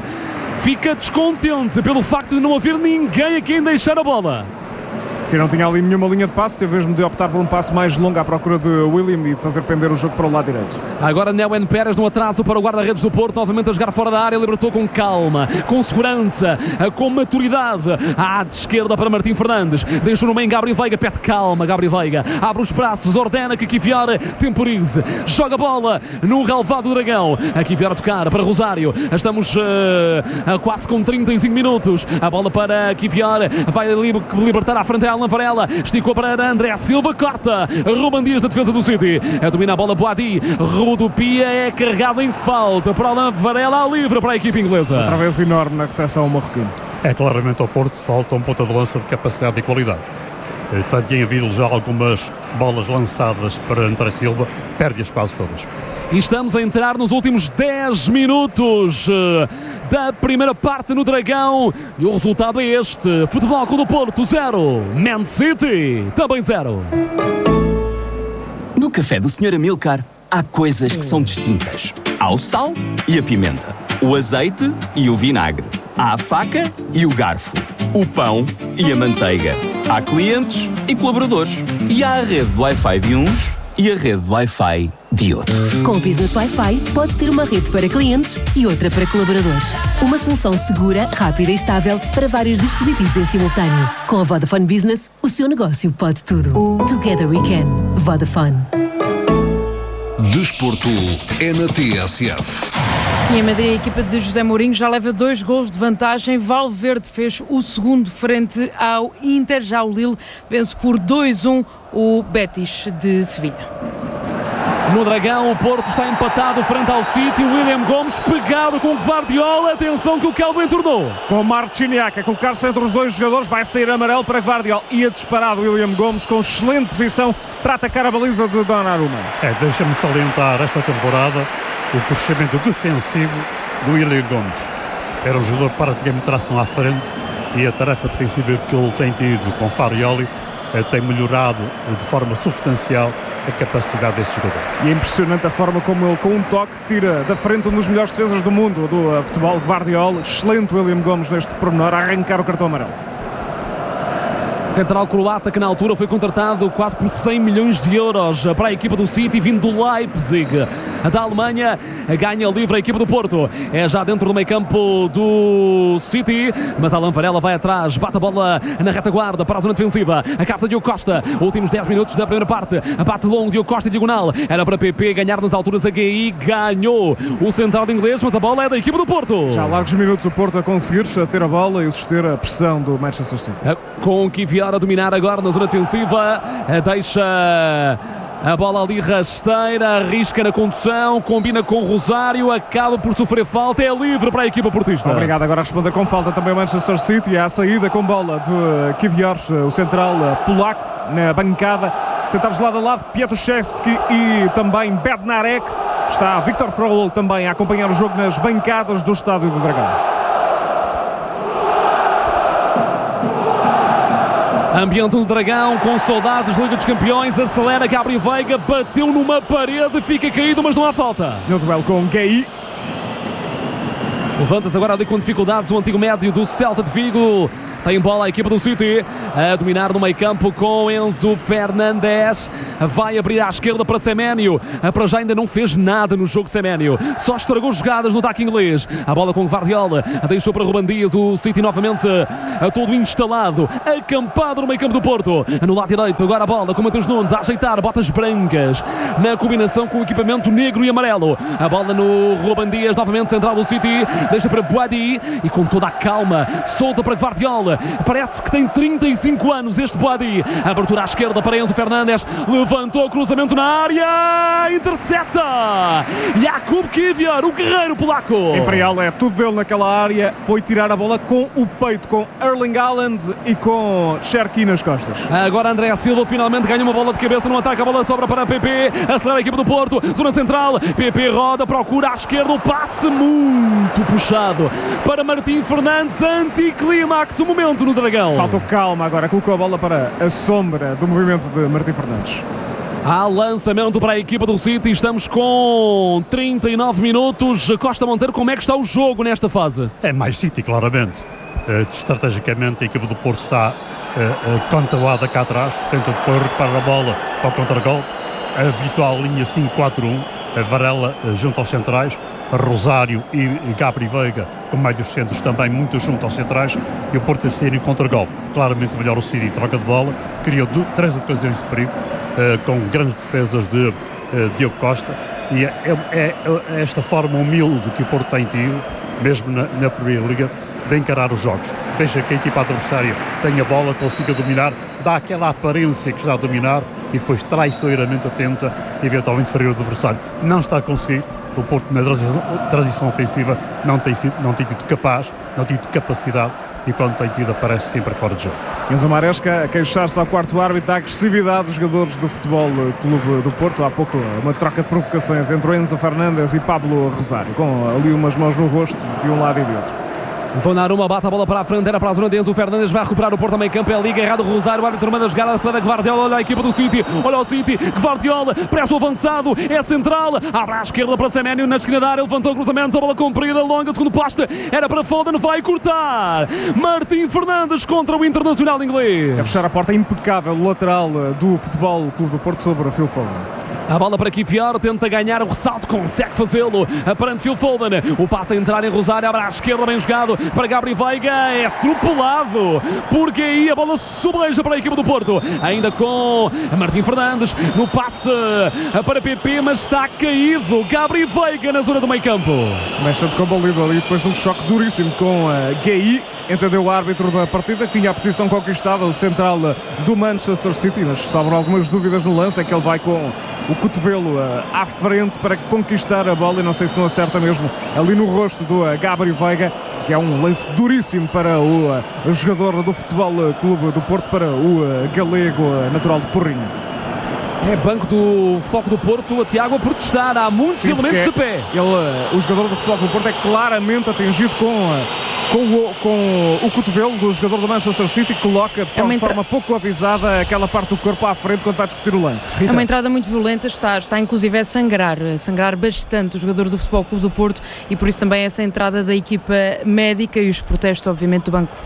fica descontente pelo facto de não haver ninguém a quem deixar a bola. Sim, não tinha ali nenhuma linha de passe, teve mesmo de optar por um passe mais longo à procura de William e fazer pender o jogo para o lado direito. Agora Neuen Pérez no atraso para o guarda-redes do Porto, novamente a jogar fora da área, libertou com calma, com segurança, com maturidade. À esquerda para Martim Fernandes, deixou no meio Gabriel Veiga, pede calma, Gabriel Veiga, abre os braços, ordena que Kivior temporize, joga a bola no relvado do Dragão. A Kivior a tocar para Rosário, estamos quase com 35 minutos, a bola para Kivior, vai libertar à frente Alan Varela, esticou para André Silva, corta Ruben Dias da defesa do City, domina a bola Boadi, rodopia, é carregado em falta por Alan Varela, livre para a equipa inglesa. Outra vez enorme na recepção ao marroquino. É claramente ao Porto falta um ponta de lança de capacidade e qualidade. Tem havido já algumas bolas lançadas para André Silva, perde-as quase todas. E estamos a entrar nos últimos 10 minutos da primeira parte no Dragão. E o resultado é este: Futebol Clube do Porto 0, Man City também 0. No café do Sr. Amilcar há coisas que são distintas. Há o sal e a pimenta, o azeite e o vinagre, há a faca e o garfo, o pão e a manteiga. Há clientes e colaboradores. E há a rede de Wi-Fi de uns e a rede de Wi-Fi de outros. Com o Business Wi-Fi pode ter uma rede para clientes e outra para colaboradores. Uma solução segura, rápida e estável para vários dispositivos em simultâneo. Com a Vodafone Business, o seu negócio pode tudo. Together we can. Vodafone. Desporto é na TSF. E em Madrid, a equipa de José Mourinho já leva 2 gols de vantagem. Valverde fez o segundo frente ao Inter. Já o Lille vence por 2-1 o Betis de Sevilha. No Dragão, o Porto está empatado frente ao City. William Gomes pegado com o Gvardiol. Atenção que o Kelvin entornou. Com Marciniak a colocar-se entre os dois jogadores, vai sair amarelo para Gvardiol. E a disparado William Gomes com excelente posição para atacar a baliza de Donnarumma. Deixa-me salientar esta temporada o crescimento defensivo do William Gomes. Era um jogador praticamente tração à frente e a tarefa defensiva que ele tem tido com Farioli tem melhorado de forma substancial a capacidade desse jogador. E é impressionante a forma como ele, com um toque, tira da frente um dos melhores defesas do mundo do futebol, Gvardiol. Excelente William Gomes neste pormenor, a arrancar o cartão amarelo. Central croata que na altura foi contratado quase por 100 milhões de euros para a equipa do City, vindo do Leipzig da Alemanha. Ganha livre a equipa do Porto. É já dentro do meio campo do City, mas Alan Varela vai atrás, bate a bola na retaguarda para a zona defensiva. A carta Diogo Costa, últimos 10 minutos da primeira parte. Bate longo Diogo Costa em diagonal. Era para PP ganhar nas alturas. A GI ganhou o central de inglês, mas a bola é da equipa do Porto. Já há largos minutos o Porto a conseguir ter a bola e suster a pressão do Manchester City. Com o Kivior a dominar agora na zona defensiva, deixa a bola ali rasteira, arrisca na condução, combina com o Rosário, acaba por sofrer falta, é livre para a equipa portista. Obrigado, agora a responder com falta também o Manchester City. À saída com bola de Kivior, o central polaco, na bancada, sentados lado a lado, Piatuszewski e também Bednarek. Está Viktor Frollo também a acompanhar o jogo nas bancadas do Estádio do Dragão. Ambiente do Dragão, com saudades de Liga dos Campeões, acelera Gabriel Veiga, bateu numa parede, fica caído, mas não há falta. No duelo com Gueye. Levanta-se agora ali com dificuldades o antigo médio do Celta de Vigo. Tem bola a equipa do City a dominar no meio campo com Enzo Fernandes. Vai abrir à esquerda para Semenyo. Para já ainda não fez nada no jogo Semenyo. Só estragou jogadas no ataque inglês. A bola com Gvardiol. Deixou para Ruben Dias. O City novamente todo instalado. Acampado no meio campo do Porto. No lado direito agora a bola com Matheus Nunes. A ajeitar botas brancas. Na combinação com o equipamento negro e amarelo. A bola no Ruben Dias. Novamente central do City. Deixa para Boadi. E com toda a calma solta para Gvardiol. Parece que tem 35 anos este Boadi. Abertura à esquerda para Enzo Fernandes. Levantou o cruzamento na área. Intercepta Jakub Kivior, o guerreiro polaco. Imperial é tudo dele naquela área. Foi tirar a bola com o peito, com Erling Haaland e com Cherki nas costas. Agora André Silva finalmente ganha uma bola de cabeça no ataque. A bola sobra para PP. Acelera a equipa do Porto. Zona central. PP roda, procura à esquerda. O passe muito puxado para Martim Fernandes. Anticlímax o momento no Dragão. Faltou calma agora, colocou a bola para a sombra do movimento de Martim Fernandes. Há lançamento para a equipa do City. Estamos com 39 minutos. Costa Monteiro, como é que está o jogo nesta fase? É mais City, claramente. Estrategicamente a equipa do Porto está controlada cá atrás, tenta depois recuperar a bola para o contra-gol. A habitual linha 5-4-1, a Varela junto aos centrais, Rosário e Gabri Veiga com meio dos centros também muito junto aos centrais, e o Porto a sair em contra-gol. Claramente melhor o City, troca de bola, criou 3 ocasiões de perigo, com grandes defesas de Diogo Costa, e é esta forma humilde que o Porto tem tido, mesmo na Primeira Liga, de encarar os jogos. Deixa que a equipa adversária tenha a bola, consiga dominar, dá aquela aparência que está a dominar e depois traiçoeiramente tenta eventualmente ferir o adversário. Não está a conseguir. O Porto na transição ofensiva não tem tido capaz, não tem tido capacidade e quando tem tido aparece sempre fora de jogo. Enzo Maresca a queixar-se ao quarto árbitro da agressividade dos jogadores do Futebol Clube do Porto. Há pouco uma troca de provocações entre o Enzo Fernandes e Pablo Rosário, com ali umas mãos no rosto de um lado e de outro. Donnarumma bate a bola para a frente, era para a zona de Enzo Fernandes, vai recuperar o Porto a meio campo, é ali errado o Rosário, o árbitro manda jogar a saída Guardiola, olha a equipa do City, olha o City, Guardiola, presta o avançado, é central, abre à esquerda para Semenyo na esquina da área, levantou o cruzamento, a bola comprida, longa, segundo poste, era para Foden, vai cortar, Martim Fernandes contra o Internacional inglês. A fechar a porta impecável, o lateral do Futebol Clube do Porto sobre o Phil Foden. A bola para Kivior, tenta ganhar o ressalto, consegue fazê-lo, perante Phil Foden, o passe a entrar em Rosário, abre à esquerda, bem jogado para Gabri Veiga, é atropelado por Guehi, a bola sobreja para a equipa do Porto, ainda com Martim Fernandes, no passe para PP, mas está caído, Gabri Veiga na zona do meio campo. Bastante combalido ali depois de um choque duríssimo com Guehi, entendeu o árbitro da partida, que tinha a posição conquistada, o central do Manchester City, mas sobram algumas dúvidas no lance, é que ele vai com o cotovelo à frente para conquistar a bola e não sei se não acerta mesmo ali no rosto do Gabri Veiga, que é um lance duríssimo para o jogador do Futebol Clube do Porto, para o galego natural de Porrinho. É banco do Futebol Clube do Porto, a Tiago a protestar, há muitos elementos de pé. O jogador do Futebol Clube do Porto é claramente atingido com o cotovelo do jogador do Manchester City, que coloca de forma pouco avisada aquela parte do corpo à frente quando vai discutir o lance. É uma entrada muito violenta, está inclusive a sangrar bastante o jogador do Futebol Clube do Porto, e por isso também essa entrada da equipa médica e os protestos, obviamente, do banco.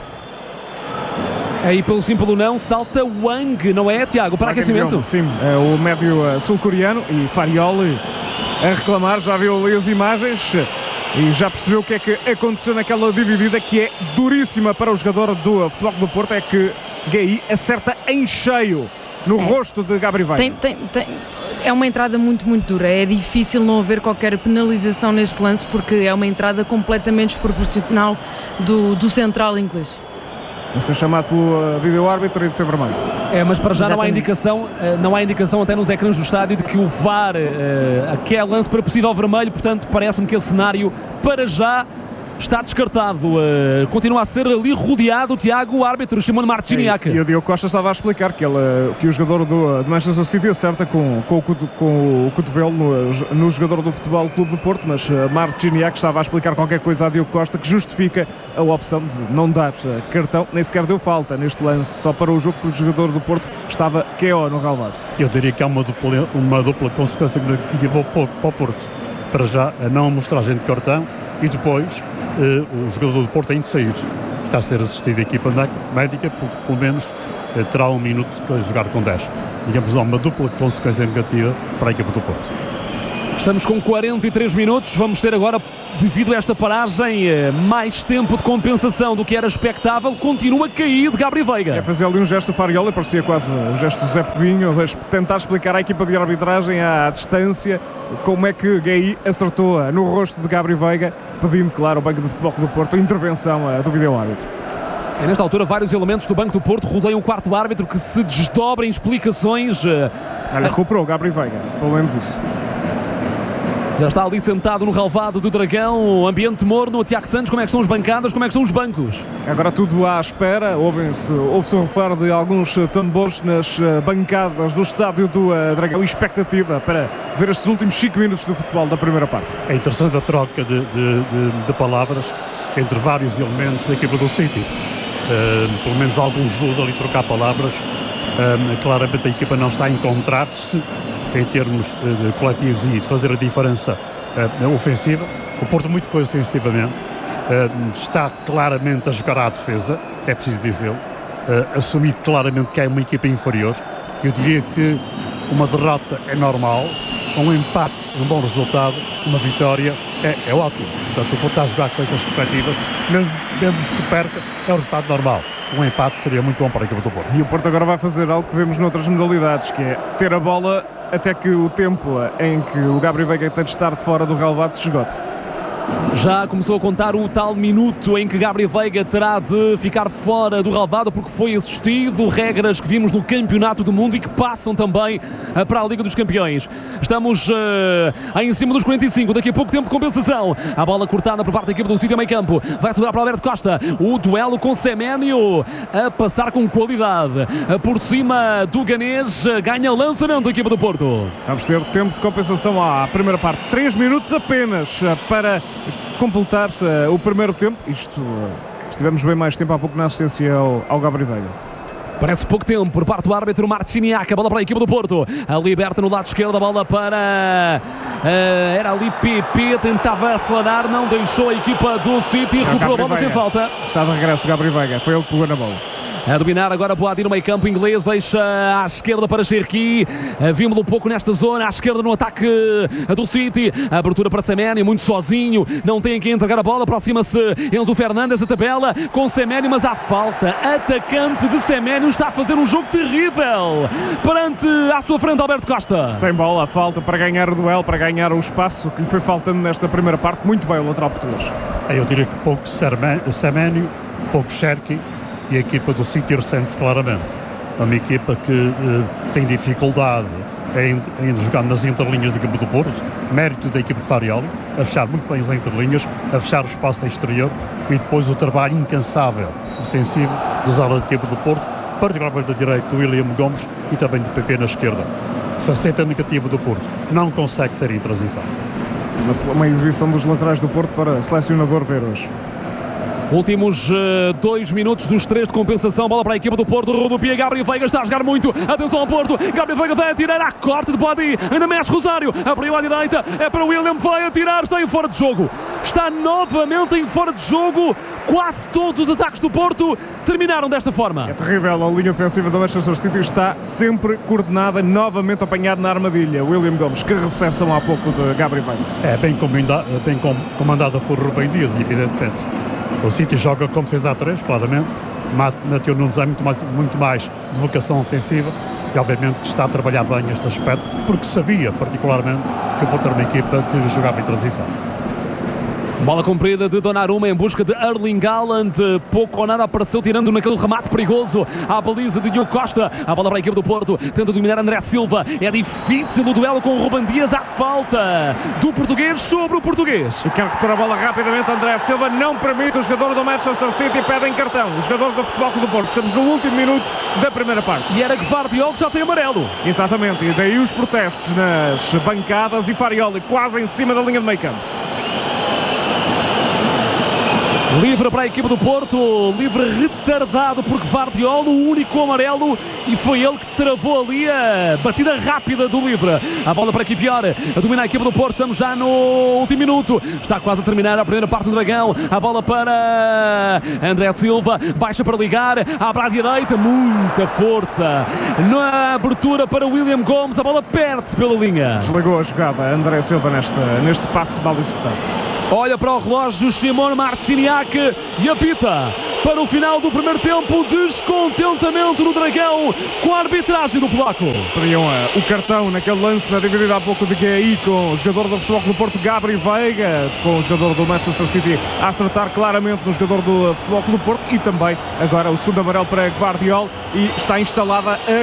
Aí pelo sim, pelo não, salta Wang, não é, Tiago, para aquecimento? Sim, é o médio sul-coreano, e Farioli a reclamar, já viu ali as imagens e já percebeu o que é que aconteceu naquela dividida, que é duríssima para o jogador do Futebol Clube do Porto, é que Guehi acerta em cheio no rosto de Gabri Veiga. É uma entrada muito, muito dura, é difícil não haver qualquer penalização neste lance, porque é uma entrada completamente desproporcional do central inglês. A ser chamado pelo vídeo-árbitro e de ser vermelho. Mas para já não há indicação até nos ecrãs do estádio de que o VAR quer lance para possível vermelho, portanto parece-me que esse cenário para já está descartado. Continua a ser ali rodeado, Tiago, o árbitro Simone Marciniak. E o Diogo Costa estava a explicar que o jogador do Manchester City acerta com o cotovelo no jogador do Futebol Clube do Porto, mas Marciniak estava a explicar qualquer coisa a Diogo Costa que justifica a opção de não dar cartão, nem sequer deu falta neste lance, só para o jogo, porque o jogador do Porto estava KO no relvado. Eu diria que há uma dupla consequência negativa para o Porto. Para já, a não amostragem de cartão, e depois o jogador do Porto tem de sair. Está a ser assistido a equipa médica, porque pelo menos terá um minuto para jogar com 10. Digamos, há uma dupla consequência negativa para a equipa do Porto. Estamos com 43 minutos, vamos ter agora, devido a esta paragem, mais tempo de compensação do que era expectável. Continua caído Gabri Veiga. É fazer ali um gesto do Farioli, parecia quase um gesto do Zé Povinho, tentar explicar à equipa de arbitragem à distância como é que Guehi acertou no rosto de Gabri Veiga, pedindo, claro, ao Banco de Futebol do Porto a intervenção do vídeo-árbitro. Nesta altura, vários elementos do Banco do Porto rodeiam o quarto árbitro, que se desdobra em explicações. Olha, recuperou Gabri Veiga, pelo menos isso. Já está ali sentado no relvado do Dragão, ambiente morno. Tiago Santos, como é que estão as bancadas, como é que estão os bancos? Agora tudo à espera, ouve-se o refar de alguns tambores nas bancadas do estádio do Dragão, expectativa para ver estes últimos 5 minutos do futebol da primeira parte. É interessante a troca de palavras entre vários elementos da equipa do City. Pelo menos alguns dos ali trocar palavras. Claramente a equipa não está a encontrar-se em termos coletivos e fazer a diferença ofensiva. O Porto muito coisa defensivamente, está claramente a jogar à defesa, é preciso dizê-lo, assumir claramente que é uma equipa inferior. Eu diria que uma derrota é normal, um empate é um bom resultado, uma vitória é ótimo. Portanto, o Porto está a jogar com essas perspectivas, mesmo que perca, é um resultado normal. Um empate seria muito bom para a equipa do Porto. E o Porto agora vai fazer algo que vemos noutras modalidades, que é ter a bola até que o tempo em que o Gabri Veiga tem de estar fora do relvado se esgote. Já começou a contar o tal minuto em que Gabri Veiga terá de ficar fora do relvado porque foi assistido, regras que vimos no Campeonato do Mundo e que passam também para a Liga dos Campeões. Estamos aí em cima dos 45, daqui a pouco tempo de compensação. A bola cortada por parte da equipa do City, meio campo. Vai sobrar para Alberto Costa. O duelo com Seménio a passar com qualidade. Por cima do Ganês, ganha o lançamento a equipa do Porto. Vamos ter tempo de compensação à primeira parte. 3 minutos apenas para completar o primeiro tempo. Estivemos bem mais tempo há pouco na assistência ao Gabri Veiga. Parece pouco tempo por parte do árbitro Marciniak. A bola para a equipa do Porto. A liberta no lado esquerdo. A bola para... era ali PP. Tentava acelerar. Não deixou a equipa do City. Recuperou a bola sem falta. Está de regresso o Gabri Veiga. Foi ele que pegou na bola. A dominar agora Boadi no meio campo inglês, deixa à esquerda para Cherki. Vimos-lo pouco nesta zona, à esquerda no ataque do City. A abertura para Seménio, muito sozinho, não tem quem entregar a bola. Aproxima-se Enzo Fernandes, a tabela com Seménio, mas há falta. Atacante de Seménio está a fazer um jogo terrível perante à sua frente Alberto Costa. Sem bola, a falta para ganhar o duelo, para ganhar o espaço que lhe foi faltando nesta primeira parte. Muito bem o lateral português. Eu diria que pouco Seménio, pouco Cherki. E a equipa do City ressente-se claramente. É uma equipa que tem dificuldade em jogar nas entrelinhas da equipa do Porto, mérito da equipa de Farioli, a fechar muito bem as entrelinhas, a fechar o espaço exterior e depois o trabalho incansável defensivo dos alas da equipa do Porto, particularmente da direita do William Gomes e também do PP na esquerda. Faceta negativa do Porto, não consegue ser em transição. Uma exibição dos laterais do Porto para selecionador ver hoje. Últimos 2 minutos dos 3 de compensação. Bola para a equipa do Porto. Rodopia. Gabri Veiga está a jogar muito. Atenção ao Porto. Gabri Veiga vai atirar à corte de Boadi. Ainda mexe Rosário. Abriu à direita. É para o William. Vai atirar. Está em fora de jogo. Está novamente em fora de jogo. Quase todos os ataques do Porto terminaram desta forma. É terrível. A linha defensiva do Manchester City está sempre coordenada. Novamente apanhado na armadilha. William Gomes. Que recepção há pouco de Gabri Veiga. É bem comandada por Rubem Dias, evidentemente. O City joga como fez há 3, claramente. Mateus Nunes é muito mais de vocação ofensiva e obviamente que está a trabalhar bem este aspecto, porque sabia particularmente que o Porto era uma equipa que jogava em transição. Bola comprida de Donnarumma em busca de Erling Haaland. Pouco ou nada apareceu, tirando naquele remate perigoso à baliza de Diogo Costa. A bola para a equipe do Porto. Tenta dominar André Silva. É difícil o duelo com o Rubem Dias. À falta do português sobre o português. E quer recuperar a bola rapidamente. André Silva não permite. O jogador do Manchester City pedem cartão. Os jogadores do Futebol Clube do Porto. Estamos no último minuto da primeira parte. E era Gvardiol que já tem amarelo. Exatamente. E daí os protestos nas bancadas e Farioli quase em cima da linha de meio campo. Livre para a equipa do Porto, livre retardado por Gvardiol, o único amarelo, e foi ele que travou ali a batida rápida do livre. A bola para Kivior, a dominar a equipa do Porto, estamos já no último minuto, está quase a terminar a primeira parte do Dragão. A bola para André Silva, baixa para ligar, abre à direita, muita força na abertura para William Gomes, a bola perde-se pela linha. Desligou a jogada André Silva neste passe mal executado. Olha para o relógio Simone Marciniak e apita para o final do primeiro tempo. Descontentamento no Dragão com a arbitragem do polaco. Pediam o cartão naquele lance na dividida há pouco de Gueye com o jogador do Futebol Clube do Porto, Gabri Veiga, com o jogador do Manchester City a acertar claramente no jogador do Futebol Clube do Porto, e também agora o segundo amarelo para Gvardiol, e está instalada a